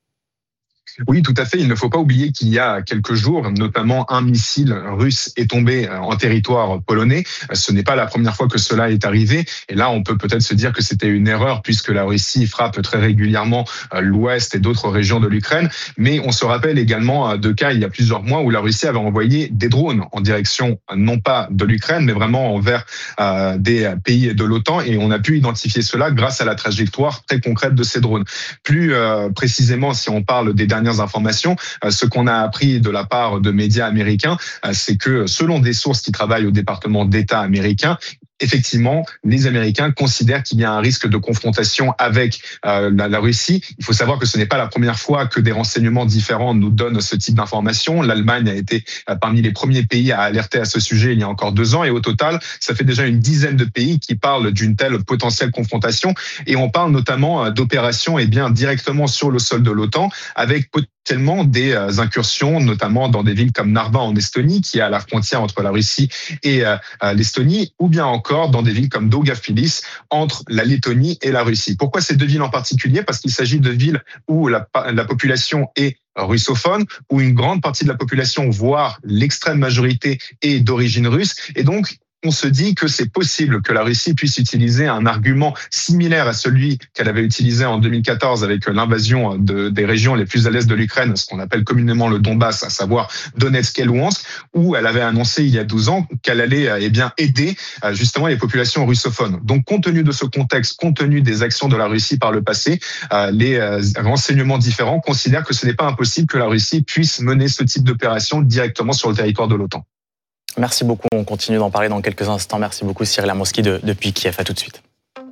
Oui, tout à fait. Il ne faut pas oublier qu'il y a quelques jours, notamment un missile russe est tombé en territoire polonais. Ce n'est pas la première fois que cela est arrivé. Et là, on peut peut-être se dire que c'était une erreur puisque la Russie frappe très régulièrement l'ouest et d'autres régions de l'Ukraine. Mais on se rappelle également de cas il y a plusieurs mois où la Russie avait envoyé des drones en direction non pas de l'Ukraine, mais vraiment envers des pays de l'OTAN. Et on a pu identifier cela grâce à la trajectoire très concrète de ces drones. Plus précisément, si on parle des dernières informations, ce qu'on a appris de la part de médias américains, c'est que selon des sources qui travaillent au département d'État américain, effectivement, les Américains considèrent qu'il y a un risque de confrontation avec euh, la, la Russie. Il faut savoir que ce n'est pas la première fois que des renseignements différents nous donnent ce type d'informations. L'Allemagne a été euh, parmi les premiers pays à alerter à ce sujet il y a encore deux ans. Et au total, ça fait déjà une dizaine de pays qui parlent d'une telle potentielle confrontation. Et on parle notamment d'opérations eh bien, directement sur le sol de l'OTAN, avec potentiellement des incursions, notamment dans des villes comme Narva en Estonie, qui est à la frontière entre la Russie et euh, l'Estonie, ou bien encore dans des villes comme Daugavpils, entre la Lettonie et la Russie. Pourquoi ces deux villes en particulier ? Parce qu'il s'agit de villes où la, la population est russophone, où une grande partie de la population, voire l'extrême majorité, est d'origine russe. Et donc, on se dit que c'est possible que la Russie puisse utiliser un argument similaire à celui qu'elle avait utilisé en deux mille quatorze avec l'invasion de, des régions les plus à l'est de l'Ukraine, ce qu'on appelle communément le Donbass, à savoir Donetsk et Louhansk, où elle avait annoncé il y a douze ans qu'elle allait eh bien, aider justement les populations russophones. Donc, compte tenu de ce contexte, compte tenu des actions de la Russie par le passé, les renseignements différents considèrent que ce n'est pas impossible que la Russie puisse mener ce type d'opération directement sur le territoire de l'OTAN. Merci beaucoup, on continue d'en parler dans quelques instants. Merci beaucoup Cyril Amoski de, depuis Kiev, à tout de suite.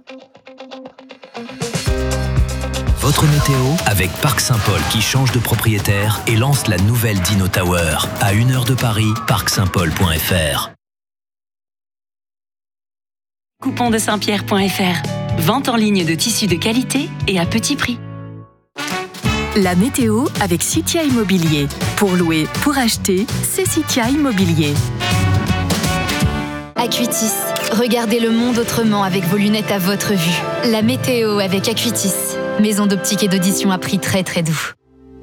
Votre météo avec Parc Saint-Paul qui change de propriétaire et lance la nouvelle Dino Tower. À une heure de Paris, parc saint paul point f r. coupon de saint pierre point f r. Vente en ligne de tissus de qualité et à petit prix. La météo avec Citia Immobilier. Pour louer, pour acheter, c'est Citia Immobilier. Acuitis. Regardez le monde autrement avec vos lunettes à votre vue. La météo avec Acuitis. Maison d'optique et d'audition à prix très très doux.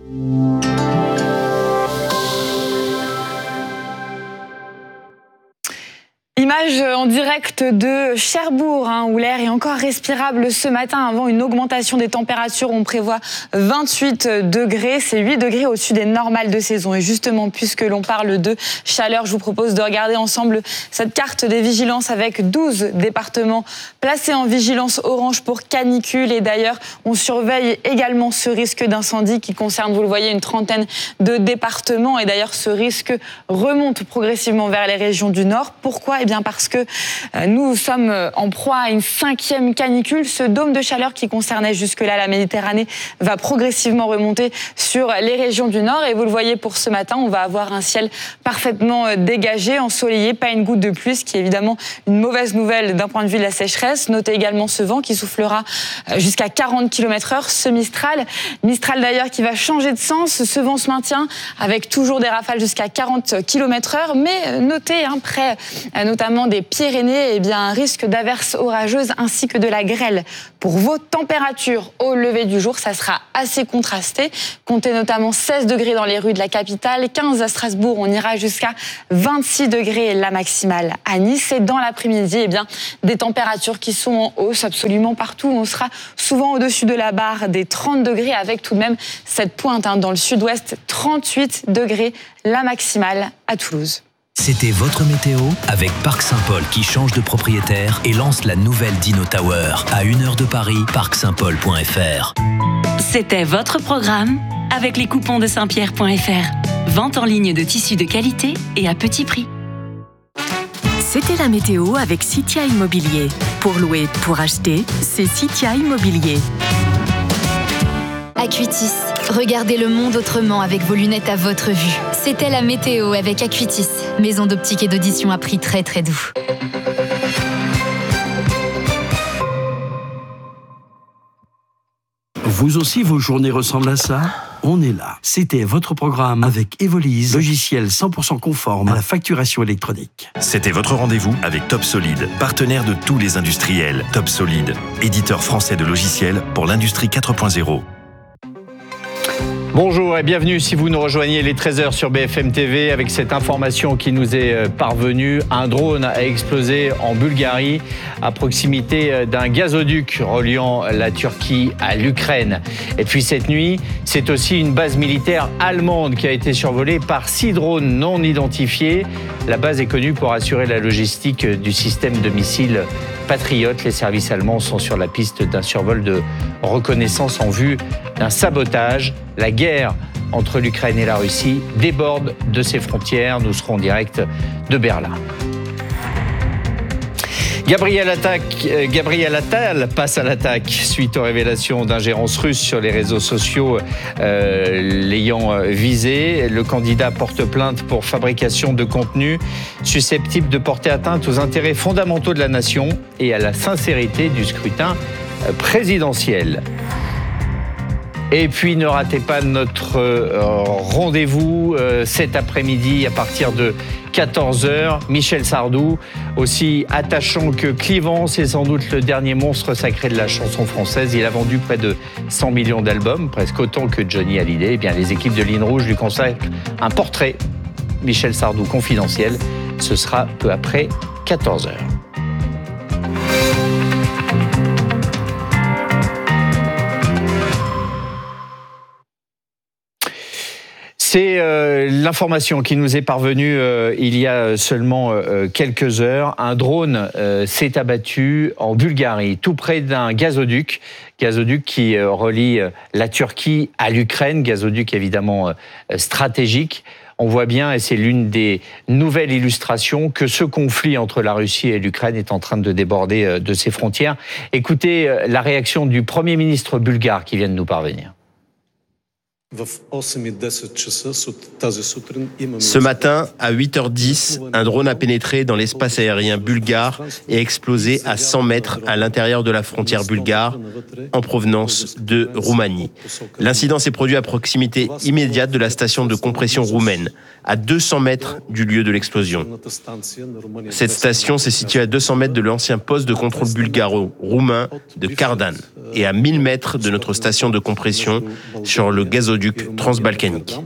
Image en direct de Cherbourg, hein, où l'air est encore respirable ce matin avant une augmentation des températures. On prévoit vingt-huit degrés, c'est huit degrés au-dessus des normales de saison. Et justement, puisque l'on parle de chaleur, je vous propose de regarder ensemble cette carte des vigilances avec douze départements placés en vigilance orange pour canicule. Et d'ailleurs, on surveille également ce risque d'incendie qui concerne, vous le voyez, une trentaine de départements. Et d'ailleurs, ce risque remonte progressivement vers les régions du Nord. Pourquoi ? Eh bien, parce que nous sommes en proie à une cinquième canicule. Ce dôme de chaleur qui concernait jusque-là la Méditerranée va progressivement remonter sur les régions du Nord. Et vous le voyez pour ce matin, on va avoir un ciel parfaitement dégagé, ensoleillé, pas une goutte de pluie, ce qui est évidemment une mauvaise nouvelle d'un point de vue de la sécheresse. Notez également ce vent qui soufflera jusqu'à quarante kilomètres heure, ce Mistral. Mistral d'ailleurs qui va changer de sens. Ce vent se maintient avec toujours des rafales jusqu'à quarante kilomètres heure. Mais notez, hein, près notamment des Pyrénées, eh bien, un risque d'averses orageuses ainsi que de la grêle. Pour vos températures au lever du jour, ça sera assez contrasté. Comptez notamment seize degrés dans les rues de la capitale, quinze à Strasbourg, on ira jusqu'à vingt-six degrés la maximale à Nice. Et dans l'après-midi, eh bien, des températures qui sont en hausse absolument partout. On sera souvent au-dessus de la barre des trente degrés avec tout de même cette pointe hein, dans le sud-ouest, trente-huit degrés la maximale à Toulouse. C'était votre météo avec Parc Saint-Paul qui change de propriétaire et lance la nouvelle Dino Tower. À une heure de Paris, parc saint paul point f r. C'était votre programme avec les coupons de saint pierre point f r. Vente en ligne de tissus de qualité et à petit prix. C'était la météo avec Citia Immobilier. Pour louer, pour acheter, c'est Citia Immobilier. Acuitis. Regardez le monde autrement avec vos lunettes à votre vue. C'était la météo avec Acuitis. Maison d'optique et d'audition à prix très très doux. Vous aussi, vos journées ressemblent à ça ? On est là. C'était votre programme avec Evolise, logiciel cent pour cent conforme à la facturation électronique. C'était votre rendez-vous avec Top Solid, partenaire de tous les industriels. Top Solid, éditeur français de logiciels pour l'industrie quatre point zéro. Bonjour et bienvenue si vous nous rejoignez les treize heures sur B F M T V avec cette information qui nous est parvenue. Un drone a explosé en Bulgarie à proximité d'un gazoduc reliant la Turquie à l'Ukraine. Et puis cette nuit, c'est aussi une base militaire allemande qui a été survolée par six drones non identifiés. La base est connue pour assurer la logistique du système de missiles Patriot. Les services allemands sont sur la piste d'un survol de reconnaissance en vue d'un sabotage. La guerre entre l'Ukraine et la Russie déborde de ses frontières. Nous serons en direct de Berlin. Gabriel, attaque, euh, Gabriel Attal passe à l'attaque suite aux révélations d'ingérence russe sur les réseaux sociaux euh, l'ayant visé. Le candidat porte plainte pour fabrication de contenu susceptible de porter atteinte aux intérêts fondamentaux de la nation et à la sincérité du scrutin présidentiel. Et puis ne ratez pas notre euh, rendez-vous euh, cet après-midi à partir de quatorze heures. Michel Sardou, aussi attachant que clivant, c'est sans doute le dernier monstre sacré de la chanson française. Il a vendu près de cent millions d'albums, presque autant que Johnny Hallyday. Eh bien, les équipes de Ligne Rouge lui consacrent un portrait. Michel Sardou confidentiel. Ce sera peu après quatorze heures. C'est euh, l'information qui nous est parvenue euh, il y a seulement euh, quelques heures. Un drone euh, s'est abattu en Bulgarie, tout près d'un gazoduc. Gazoduc qui euh, relie euh, la Turquie à l'Ukraine, gazoduc évidemment euh, stratégique. On voit bien, et c'est l'une des nouvelles illustrations, que ce conflit entre la Russie et l'Ukraine est en train de déborder euh, de ses frontières. Écoutez euh, la réaction du Premier ministre bulgare qui vient de nous parvenir. Ce matin, à huit heures dix, un drone a pénétré dans l'espace aérien bulgare et explosé à cent mètres à l'intérieur de la frontière bulgare, en provenance de Roumanie. L'incident s'est produit à proximité immédiate de la station de compression roumaine, à deux cents mètres du lieu de l'explosion. Cette station s'est située à deux cents mètres de l'ancien poste de contrôle bulgaro-roumain de Kardan et à mille mètres de notre station de compression sur le gazoduc transbalkanique.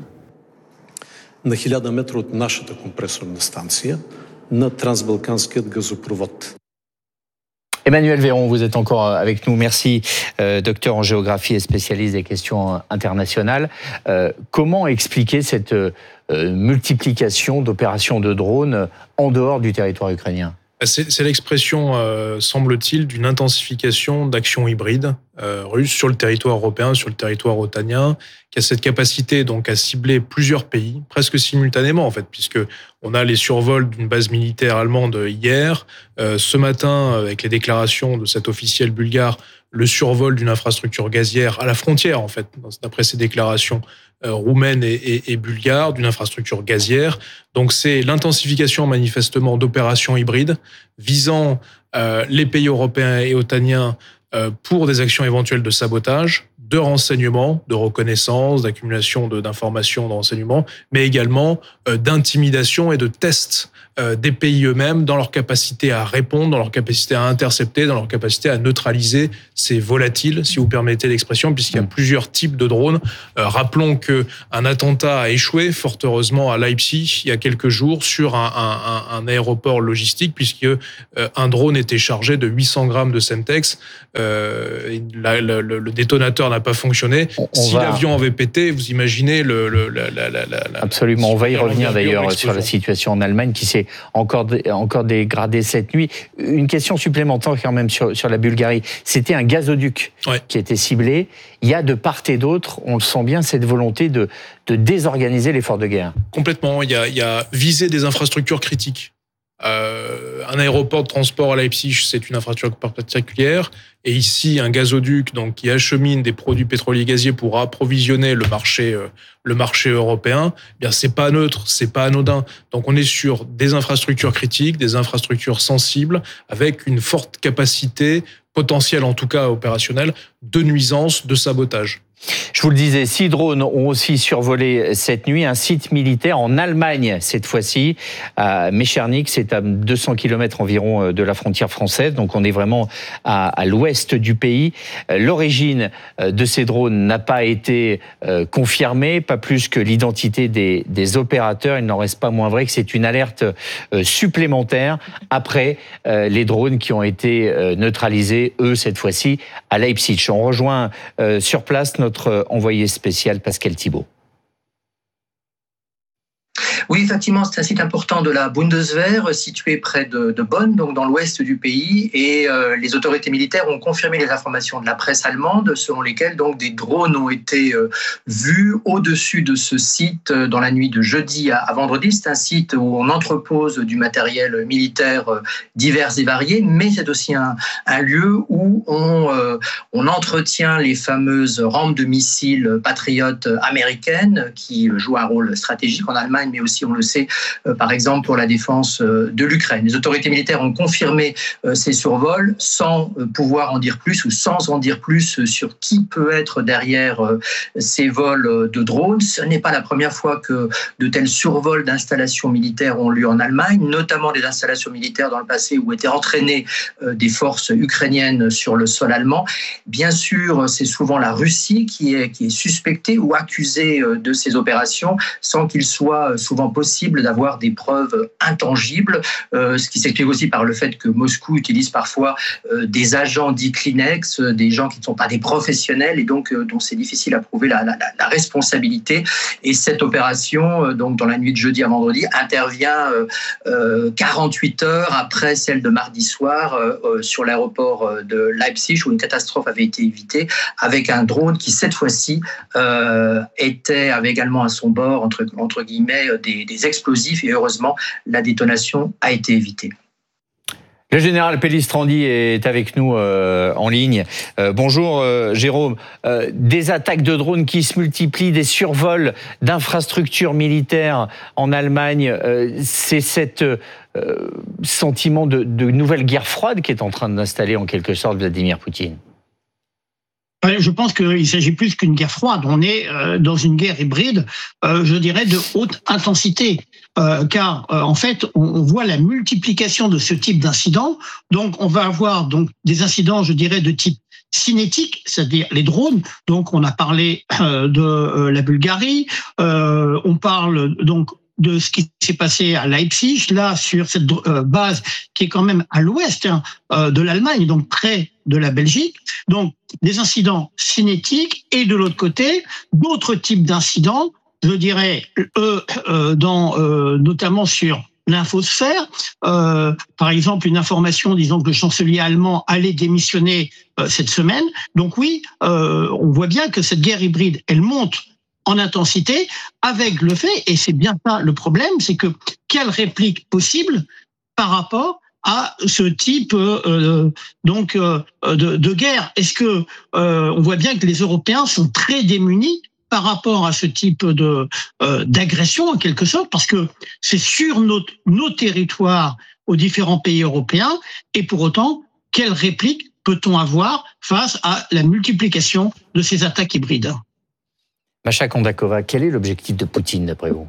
Emmanuel Véron, vous êtes encore avec nous. Merci, euh, docteur en géographie et spécialiste des questions internationales. Euh, comment expliquer cette euh, multiplication d'opérations de drones en dehors du territoire ukrainien ? C'est, c'est l'expression, euh, semble-t-il, d'une intensification d'actions hybrides euh, russes sur le territoire européen, sur le territoire otanien, qui a cette capacité donc à cibler plusieurs pays, presque simultanément en fait, puisque on a les survols d'une base militaire allemande hier, euh, ce matin avec les déclarations de cet officiel bulgare, le survol d'une infrastructure gazière à la frontière en fait, d'après ces déclarations euh, roumaines et, et, et bulgares, d'une infrastructure gazière. Donc c'est l'intensification manifestement d'opérations hybrides visant euh, les pays européens et otaniens euh, pour des actions éventuelles de sabotage, de renseignement, de reconnaissance, d'accumulation de, d'informations, de renseignements, mais également euh, d'intimidation et de tests euh, des pays eux-mêmes dans leur capacité à répondre, dans leur capacité à intercepter, dans leur capacité à neutraliser ces volatiles, si vous permettez l'expression, puisqu'il y a plusieurs types de drones. Euh, rappelons qu'un attentat a échoué, fort heureusement, à Leipzig, il y a quelques jours, sur un, un, un aéroport logistique, puisque euh, un drone était chargé de huit cents grammes de Semtex. Euh, la, le, le détonateur n'a pas fonctionné. On, on si va... l'avion avait pété, vous imaginez le... le la, la, la, la, Absolument, on va y revenir d'ailleurs sur la situation en Allemagne qui s'est encore, encore dégradée cette nuit. Une question supplémentaire quand même sur, sur la Bulgarie. C'était un gazoduc ouais. qui était ciblé. Il y a de part et d'autre, on le sent bien, cette volonté de, de désorganiser l'effort de guerre. Complètement, il y a, il y a visé des infrastructures critiques. Euh, un aéroport de transport à Leipzig, c'est une infrastructure particulière. Et ici, un gazoduc donc, qui achemine des produits pétroliers gaziers pour approvisionner le marché, euh, le marché européen, eh bien, c'est pas neutre, c'est pas anodin. Donc, on est sur des infrastructures critiques, des infrastructures sensibles, avec une forte capacité potentielle, en tout cas opérationnelle, de nuisance, de sabotage. Je vous le disais, six drones ont aussi survolé cette nuit un site militaire en Allemagne, cette fois-ci, à Mechernich, c'est à deux cents kilomètres environ de la frontière française, donc on est vraiment à, à l'ouest du pays. L'origine de ces drones n'a pas été euh, confirmée, pas plus que l'identité des, des opérateurs. Il n'en reste pas moins vrai que c'est une alerte euh, supplémentaire après euh, les drones qui ont été euh, neutralisés, eux, cette fois-ci, à Leipzig. On rejoint euh, sur place notre envoyé spécial Pascal Thibault. Oui, effectivement, c'est un site important de la Bundeswehr, situé près de, de Bonn, donc dans l'ouest du pays. Et euh, les autorités militaires ont confirmé les informations de la presse allemande, selon lesquelles donc des drones ont été euh, vus au-dessus de ce site euh, dans la nuit de jeudi à, à vendredi. C'est un site où on entrepose du matériel militaire euh, divers et variés, mais c'est aussi un, un lieu où on, euh, on entretient les fameuses rampes de missiles patriotes américaines qui jouent un rôle stratégique en Allemagne, mais aussi, on le sait, euh, par exemple pour la défense euh, de l'Ukraine. Les autorités militaires ont confirmé euh, ces survols sans euh, pouvoir en dire plus ou sans en dire plus sur qui peut être derrière euh, ces vols de drones. Ce n'est pas la première fois que de tels survols d'installations militaires ont lieu en Allemagne, notamment des installations militaires dans le passé où étaient entraînées euh, des forces ukrainiennes sur le sol allemand. Bien sûr, c'est souvent la Russie qui est, qui est suspectée ou accusée euh, de ces opérations sans qu'il soit souvent possible d'avoir des preuves intangibles, euh, ce qui s'explique aussi par le fait que Moscou utilise parfois euh, des agents dits Kleenex, euh, des gens qui ne sont pas des professionnels et donc euh, dont c'est difficile à prouver la, la, la responsabilité. Et cette opération, euh, donc dans la nuit de jeudi à vendredi, intervient euh, euh, quarante-huit heures après celle de mardi soir euh, euh, sur l'aéroport de Leipzig où une catastrophe avait été évitée avec un drone qui cette fois-ci euh, était avait également à son bord entre, entre guillemets des, des explosifs et heureusement la détonation a été évitée. Le général Pellistrandi est avec nous euh, en ligne. Euh, bonjour euh, Jérôme. Euh, des attaques de drones qui se multiplient, des survols d'infrastructures militaires en Allemagne, euh, c'est cet euh, sentiment de, de nouvelle guerre froide qui est en train d'installer en quelque sorte Vladimir Poutine. Je pense qu'il s'agit plus qu'une guerre froide. On est euh, dans une guerre hybride, euh, je dirais, de haute intensité. Euh, car, euh, en fait, on, on voit la multiplication de ce type d'incidents. Donc, on va avoir donc des incidents, je dirais, de type cinétique, c'est-à-dire les drones. Donc, on a parlé euh, de euh, la Bulgarie. Euh, on parle donc de ce qui s'est passé à Leipzig, là, sur cette euh, base qui est quand même à l'ouest hein, euh, de l'Allemagne, donc près de la Belgique. Donc, des incidents cinétiques et de l'autre côté, d'autres types d'incidents, je dirais, euh, euh, dans, euh, notamment sur l'infosphère. Euh, par exemple, une information disant que le chancelier allemand allait démissionner euh, cette semaine. Donc oui, euh, on voit bien que cette guerre hybride, elle monte en intensité avec le fait, et c'est bien ça le problème, c'est que quelle réplique possible par rapport à ce type euh, donc euh, de, de guerre. Est-ce que euh, on voit bien que les Européens sont très démunis par rapport à ce type de euh, d'agression en quelque sorte, parce que c'est sur nos, nos territoires aux différents pays européens, et pour autant, quelle réplique peut-on avoir face à la multiplication de ces attaques hybrides? Masha Kondakova, quel est l'objectif de Poutine d'après vous?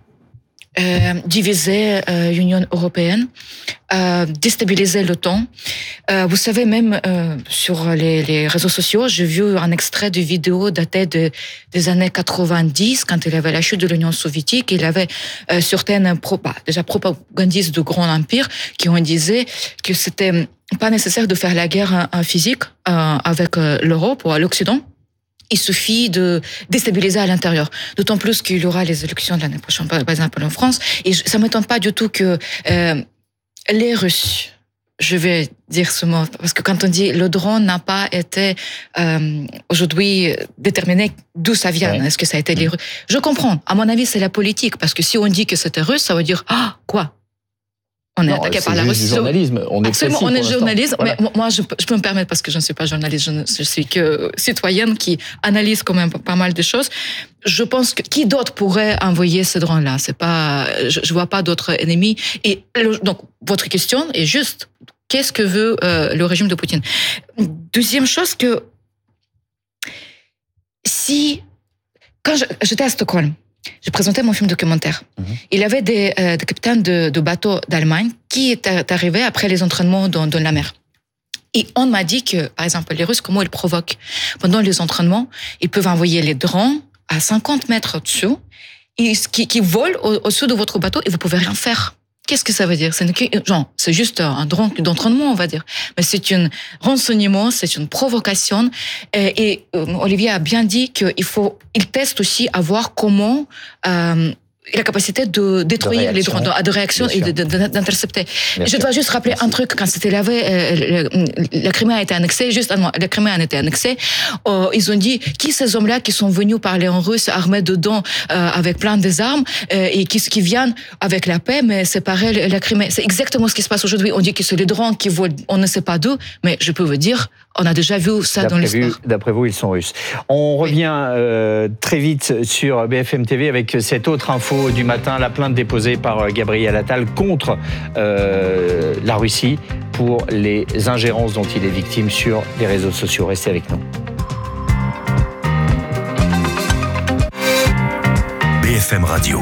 Euh, diviser euh, l'Union européenne, euh, déstabiliser l'OTAN. Euh, vous savez, même euh, sur les, les réseaux sociaux, j'ai vu un extrait de vidéo daté de, des années quatre-vingt-dix, quand il y avait la chute de l'Union soviétique. Il y avait euh, certaines pro, bah, déjà propagandistes de grands empires qui ont disait que c'était pas nécessaire de faire la guerre en physique euh, avec euh, l'Europe ou à l'Occident. Il suffit de déstabiliser à l'intérieur. D'autant plus qu'il y aura les élections de l'année prochaine, par exemple en France. Et ça ne m'étonne pas du tout que euh, les Russes, je vais dire ce mot, parce que quand on dit le drone n'a pas été euh, aujourd'hui déterminé d'où ça vient, ouais. Est-ce que ça a été les Russes? Je comprends. À mon avis, c'est la politique. Parce que si on dit que c'était russe, ça veut dire ah, quoi? On est non, attaqué par la Russie. C'est journalisme. On est Absolument, on est journaliste. Voilà. Mais moi, je, je peux me permettre parce que je ne suis pas journaliste, je, ne, je suis que citoyenne qui analyse quand même pas mal de choses. Je pense que qui d'autre pourrait envoyer ce drone-là? C'est pas, je, je vois pas d'autres ennemis. Et le, donc, votre question est juste. Qu'est-ce que veut euh, le régime de Poutine? Deuxième chose que si quand je, j'étais à Stockholm. Je présentais mon film documentaire. Mmh. Il y avait des, euh, des capitaines de, de bateaux d'Allemagne qui étaient arrivés après les entraînements dans, dans la mer. Et on m'a dit que, par exemple, les Russes, comment ils provoquent? Pendant les entraînements, ils peuvent envoyer les drones à cinquante mètres au-dessus, et, qui, qui volent au, au-dessus de votre bateau et vous pouvez rien faire. Qu'est-ce que ça veut dire? C'est, une, genre, c'est juste un drone d'entraînement, on va dire. Mais c'est un renseignement, c'est une provocation. Et, et euh, Olivier a bien dit qu'il faut, il teste aussi à voir comment euh, la capacité de détruire de les drones, de, de réaction et de, de, d'intercepter. Bien Je sûr. dois juste rappeler Merci. un truc, quand c'était lavé, euh, la Crimée a été annexée, juste un mois, la Crimée a été annexée, euh, ils ont dit, qui ces hommes-là qui sont venus parler en russe, armés dedans, euh, avec plein des armes, euh, et qui, qui viennent avec la paix, mais séparer la Crimée. C'est exactement ce qui se passe aujourd'hui. On dit que c'est les drones qui volent, on ne sait pas d'où, mais je peux vous dire, on a déjà vu ça d'après dans l'histoire. Vu, d'après vous, ils sont russes. On revient euh, très vite sur B F M T V avec cette autre info du matin, la plainte déposée par Gabriel Attal contre euh, la Russie pour les ingérences dont il est victime sur les réseaux sociaux. Restez avec nous. B F M Radio.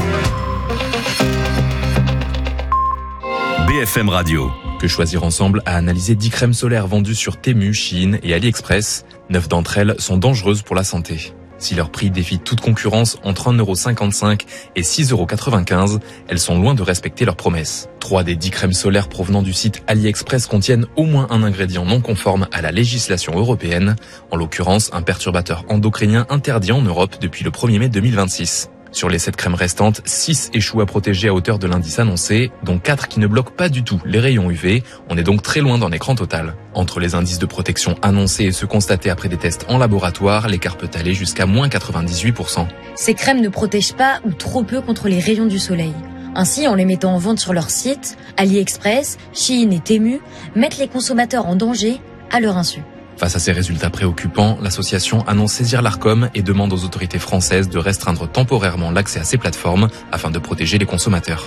B F M Radio. Que Choisir Ensemble a analysé dix crèmes solaires vendues sur Temu, Shein et AliExpress. Neuf d'entre elles sont dangereuses pour la santé. Si leur prix défie toute concurrence entre un euro cinquante-cinq et six euros quatre-vingt-quinze, elles sont loin de respecter leurs promesses. Trois des dix crèmes solaires provenant du site AliExpress contiennent au moins un ingrédient non conforme à la législation européenne, en l'occurrence un perturbateur endocrinien interdit en Europe depuis le premier mai deux mille vingt-six. Sur les sept crèmes restantes, six échouent à protéger à hauteur de l'indice annoncé, dont quatre qui ne bloquent pas du tout les rayons U V. On est donc très loin d'un écran total. Entre les indices de protection annoncés et ceux constatés après des tests en laboratoire, l'écart peut aller jusqu'à moins quatre-vingt-dix-huit pour cent. Ces crèmes ne protègent pas ou trop peu contre les rayons du soleil. Ainsi, en les mettant en vente sur leur site, AliExpress, Shein et Temu mettent les consommateurs en danger à leur insu. Face à ces résultats préoccupants, l'association annonce saisir l'Arcom et demande aux autorités françaises de restreindre temporairement l'accès à ces plateformes afin de protéger les consommateurs.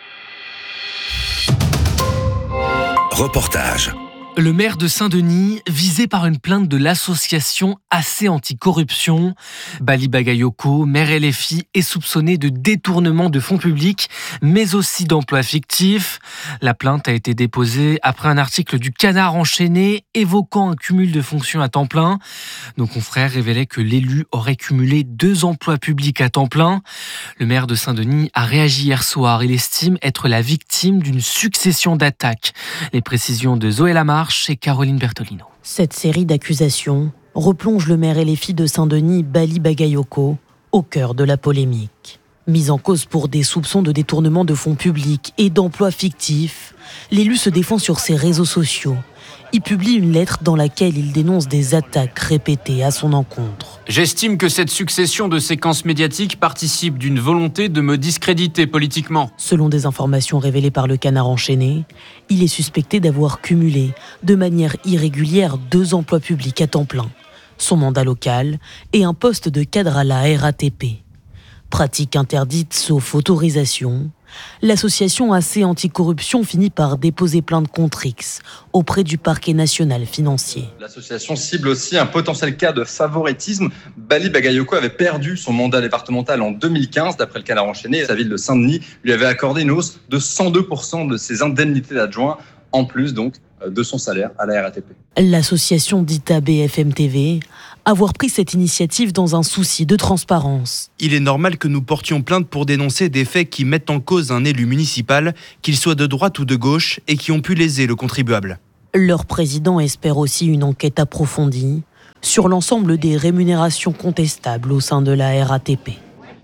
Reportage. Le maire de Saint-Denis, visé par une plainte de l'association A C Anticorruption. Bali Bagayoko, maire L F I, est soupçonné de détournement de fonds publics, mais aussi d'emplois fictifs. La plainte a été déposée après un article du Canard enchaîné évoquant un cumul de fonctions à temps plein. Nos confrères révélaient que l'élu aurait cumulé deux emplois publics à temps plein. Le maire de Saint-Denis a réagi hier soir. Il estime être la victime d'une succession d'attaques. Les précisions de Zoé Lamarche et Caroline Bertolino. Cette série d'accusations replonge le maire L F I de Saint-Denis, Bali Bagayoko, au cœur de la polémique. Mis en cause pour des soupçons de détournement de fonds publics et d'emplois fictifs, l'élu se défend sur ses réseaux sociaux. Il publie une lettre dans laquelle il dénonce des attaques répétées à son encontre. J'estime que cette succession de séquences médiatiques participe d'une volonté de me discréditer politiquement. Selon des informations révélées par le Canard enchaîné, il est suspecté d'avoir cumulé, de manière irrégulière, deux emplois publics à temps plein, son mandat local et un poste de cadre à la R A T P. Pratique interdite sauf autorisation, l'association A C Anticorruption finit par déposer plainte contre X auprès du parquet national financier. L'association cible aussi un potentiel cas de favoritisme. Bali Bagayoko avait perdu son mandat départemental en deux mille quinze, d'après le Canard enchaîné. Sa ville de Saint-Denis lui avait accordé une hausse de cent deux pour cent de ses indemnités d'adjoint, en plus donc de son salaire à la R A T P. L'association dit à B F M T V avoir pris cette initiative dans un souci de transparence. Il est normal que nous portions plainte pour dénoncer des faits qui mettent en cause un élu municipal, qu'il soit de droite ou de gauche, et qui ont pu léser le contribuable. Leur président espère aussi une enquête approfondie sur l'ensemble des rémunérations contestables au sein de la R A T P.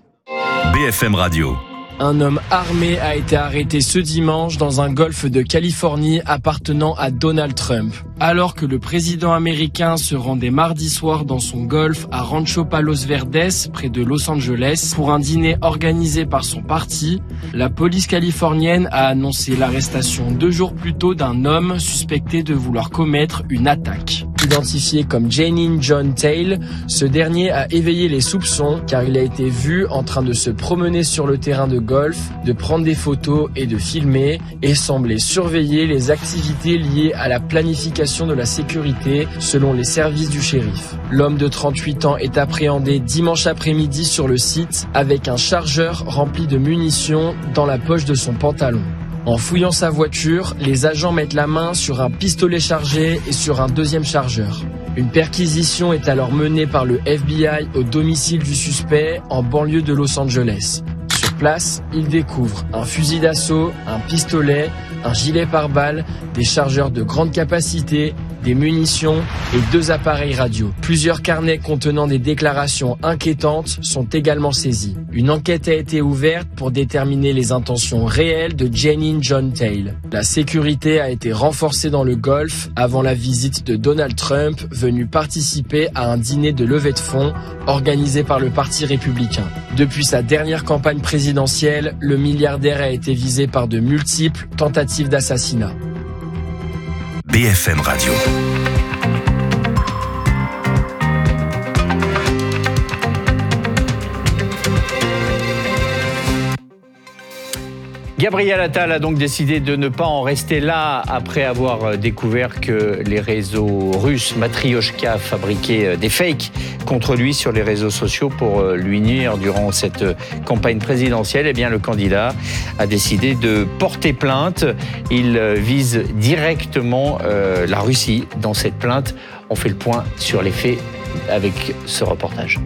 B F M Radio. Un homme armé a été arrêté ce dimanche dans un golfe de Californie appartenant à Donald Trump. Alors que le président américain se rendait mardi soir dans son golfe à Rancho Palos Verdes, près de Los Angeles, pour un dîner organisé par son parti, la police californienne a annoncé l'arrestation deux jours plus tôt d'un homme suspecté de vouloir commettre une attaque. Identifié comme Janine John Tail, ce dernier a éveillé les soupçons car il a été vu en train de se promener sur le terrain de golf, de prendre des photos et de filmer et semblait surveiller les activités liées à la planification de la sécurité selon les services du shérif. L'homme de trente-huit ans est appréhendé dimanche après-midi sur le site avec un chargeur rempli de munitions dans la poche de son pantalon. En fouillant sa voiture, les agents mettent la main sur un pistolet chargé et sur un deuxième chargeur. Une perquisition est alors menée par le F B I au domicile du suspect en banlieue de Los Angeles. Sur place, ils découvrent un fusil d'assaut, un pistolet, un gilet pare-balles, des chargeurs de grande capacité, des munitions et deux appareils radio. Plusieurs carnets contenant des déclarations inquiétantes sont également saisis. Une enquête a été ouverte pour déterminer les intentions réelles de Janine John Taylor. La sécurité a été renforcée dans le Golfe avant la visite de Donald Trump, venu participer à un dîner de levée de fonds organisé par le Parti républicain. Depuis sa dernière campagne présidentielle, le milliardaire a été visé par de multiples tentatives d'assassinat. B F M Radio. Gabriel Attal a donc décidé de ne pas en rester là après avoir découvert que les réseaux russes Matryoshka fabriquaient des fakes contre lui sur les réseaux sociaux pour lui nuire durant cette campagne présidentielle. Eh bien, le candidat a décidé de porter plainte. Il vise directement euh, la Russie dans cette plainte. On fait le point sur les faits avec ce reportage.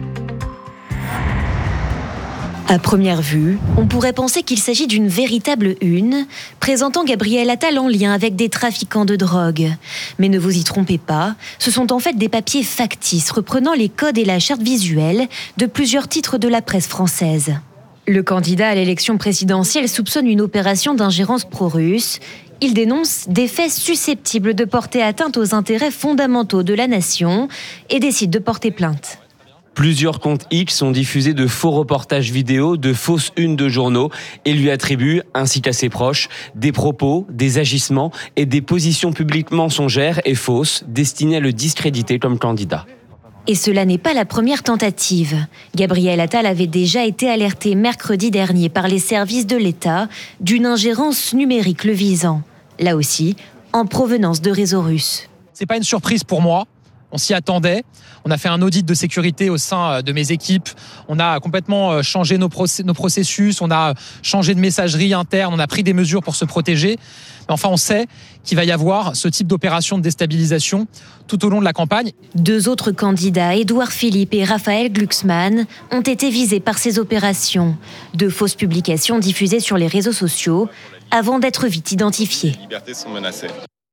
À première vue, on pourrait penser qu'il s'agit d'une véritable une, présentant Gabriel Attal en lien avec des trafiquants de drogue. Mais ne vous y trompez pas, ce sont en fait des papiers factices reprenant les codes et la charte visuelle de plusieurs titres de la presse française. Le candidat à l'élection présidentielle soupçonne une opération d'ingérence pro-russe. Il dénonce des faits susceptibles de porter atteinte aux intérêts fondamentaux de la nation et décide de porter plainte. Plusieurs comptes X ont diffusé de faux reportages vidéo, de fausses unes de journaux et lui attribuent, ainsi qu'à ses proches, des propos, des agissements et des positions publiques mensongères et fausses destinées à le discréditer comme candidat. Et cela n'est pas la première tentative. Gabriel Attal avait déjà été alerté mercredi dernier par les services de l'État d'une ingérence numérique le visant. Là aussi, en provenance de réseaux russes. C'est pas une surprise pour moi. On s'y attendait. On a fait un audit de sécurité au sein de mes équipes. On a complètement changé nos, process- nos processus. On a changé de messagerie interne. On a pris des mesures pour se protéger. Mais enfin, on sait qu'il va y avoir ce type d'opération de déstabilisation tout au long de la campagne. Deux autres candidats, Édouard Philippe et Raphaël Glucksmann, ont été visés par ces opérations. De fausses publications diffusées sur les réseaux sociaux avant d'être vite identifiées. Les libertés sont menacées.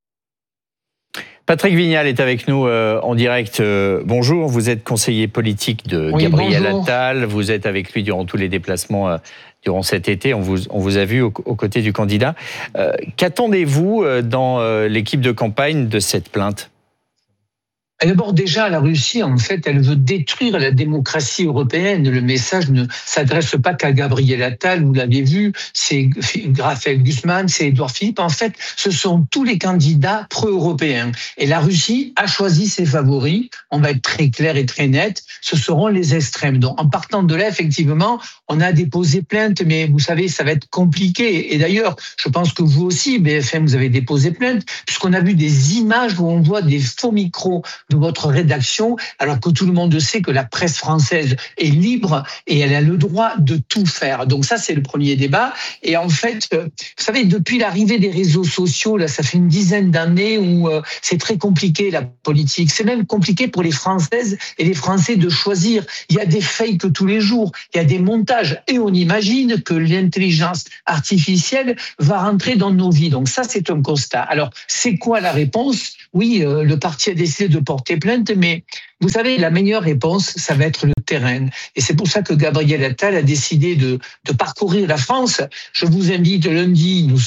Patrick Vignal est avec nous euh, en direct. Euh, bonjour, vous êtes conseiller politique de oui, Gabriel bonjour. Attal. Vous êtes avec lui durant tous les déplacements euh, durant cet été. On vous, on vous a vu aux, aux côtés du candidat. Euh, qu'attendez-vous euh, dans euh, l'équipe de campagne de cette plainte ? D'abord, déjà, la Russie, en fait, elle veut détruire la démocratie européenne. Le message ne s'adresse pas qu'à Gabriel Attal, vous l'avez vu, c'est Raphaël Glucksmann, c'est Édouard Philippe. En fait, ce sont tous les candidats pro-européens. Et la Russie a choisi ses favoris. On va être très clair et très net. Ce seront les extrêmes. Donc, en partant de là, effectivement, on a déposé plainte, mais vous savez, ça va être compliqué. Et d'ailleurs, je pense que vous aussi, B F M, vous avez déposé plainte, puisqu'on a vu des images où on voit des faux micros de votre rédaction, alors que tout le monde sait que la presse française est libre et elle a le droit de tout faire. Donc ça, c'est le premier débat. Et en fait, euh, vous savez, depuis l'arrivée des réseaux sociaux, là, ça fait une dizaine d'années où euh, c'est très compliqué, la politique. C'est même compliqué pour les Françaises et les Français de choisir. Il y a des fakes tous les jours, il y a des montages, et on imagine que l'intelligence artificielle va rentrer dans nos vies. Donc ça, c'est un constat. Alors, c'est quoi la réponse ? Oui, euh, le parti a décidé de porter plainte, mais vous savez, la meilleure réponse, ça va être le terrain. Et c'est pour ça que Gabriel Attal a décidé de, de parcourir la France. Je vous invite lundi, nous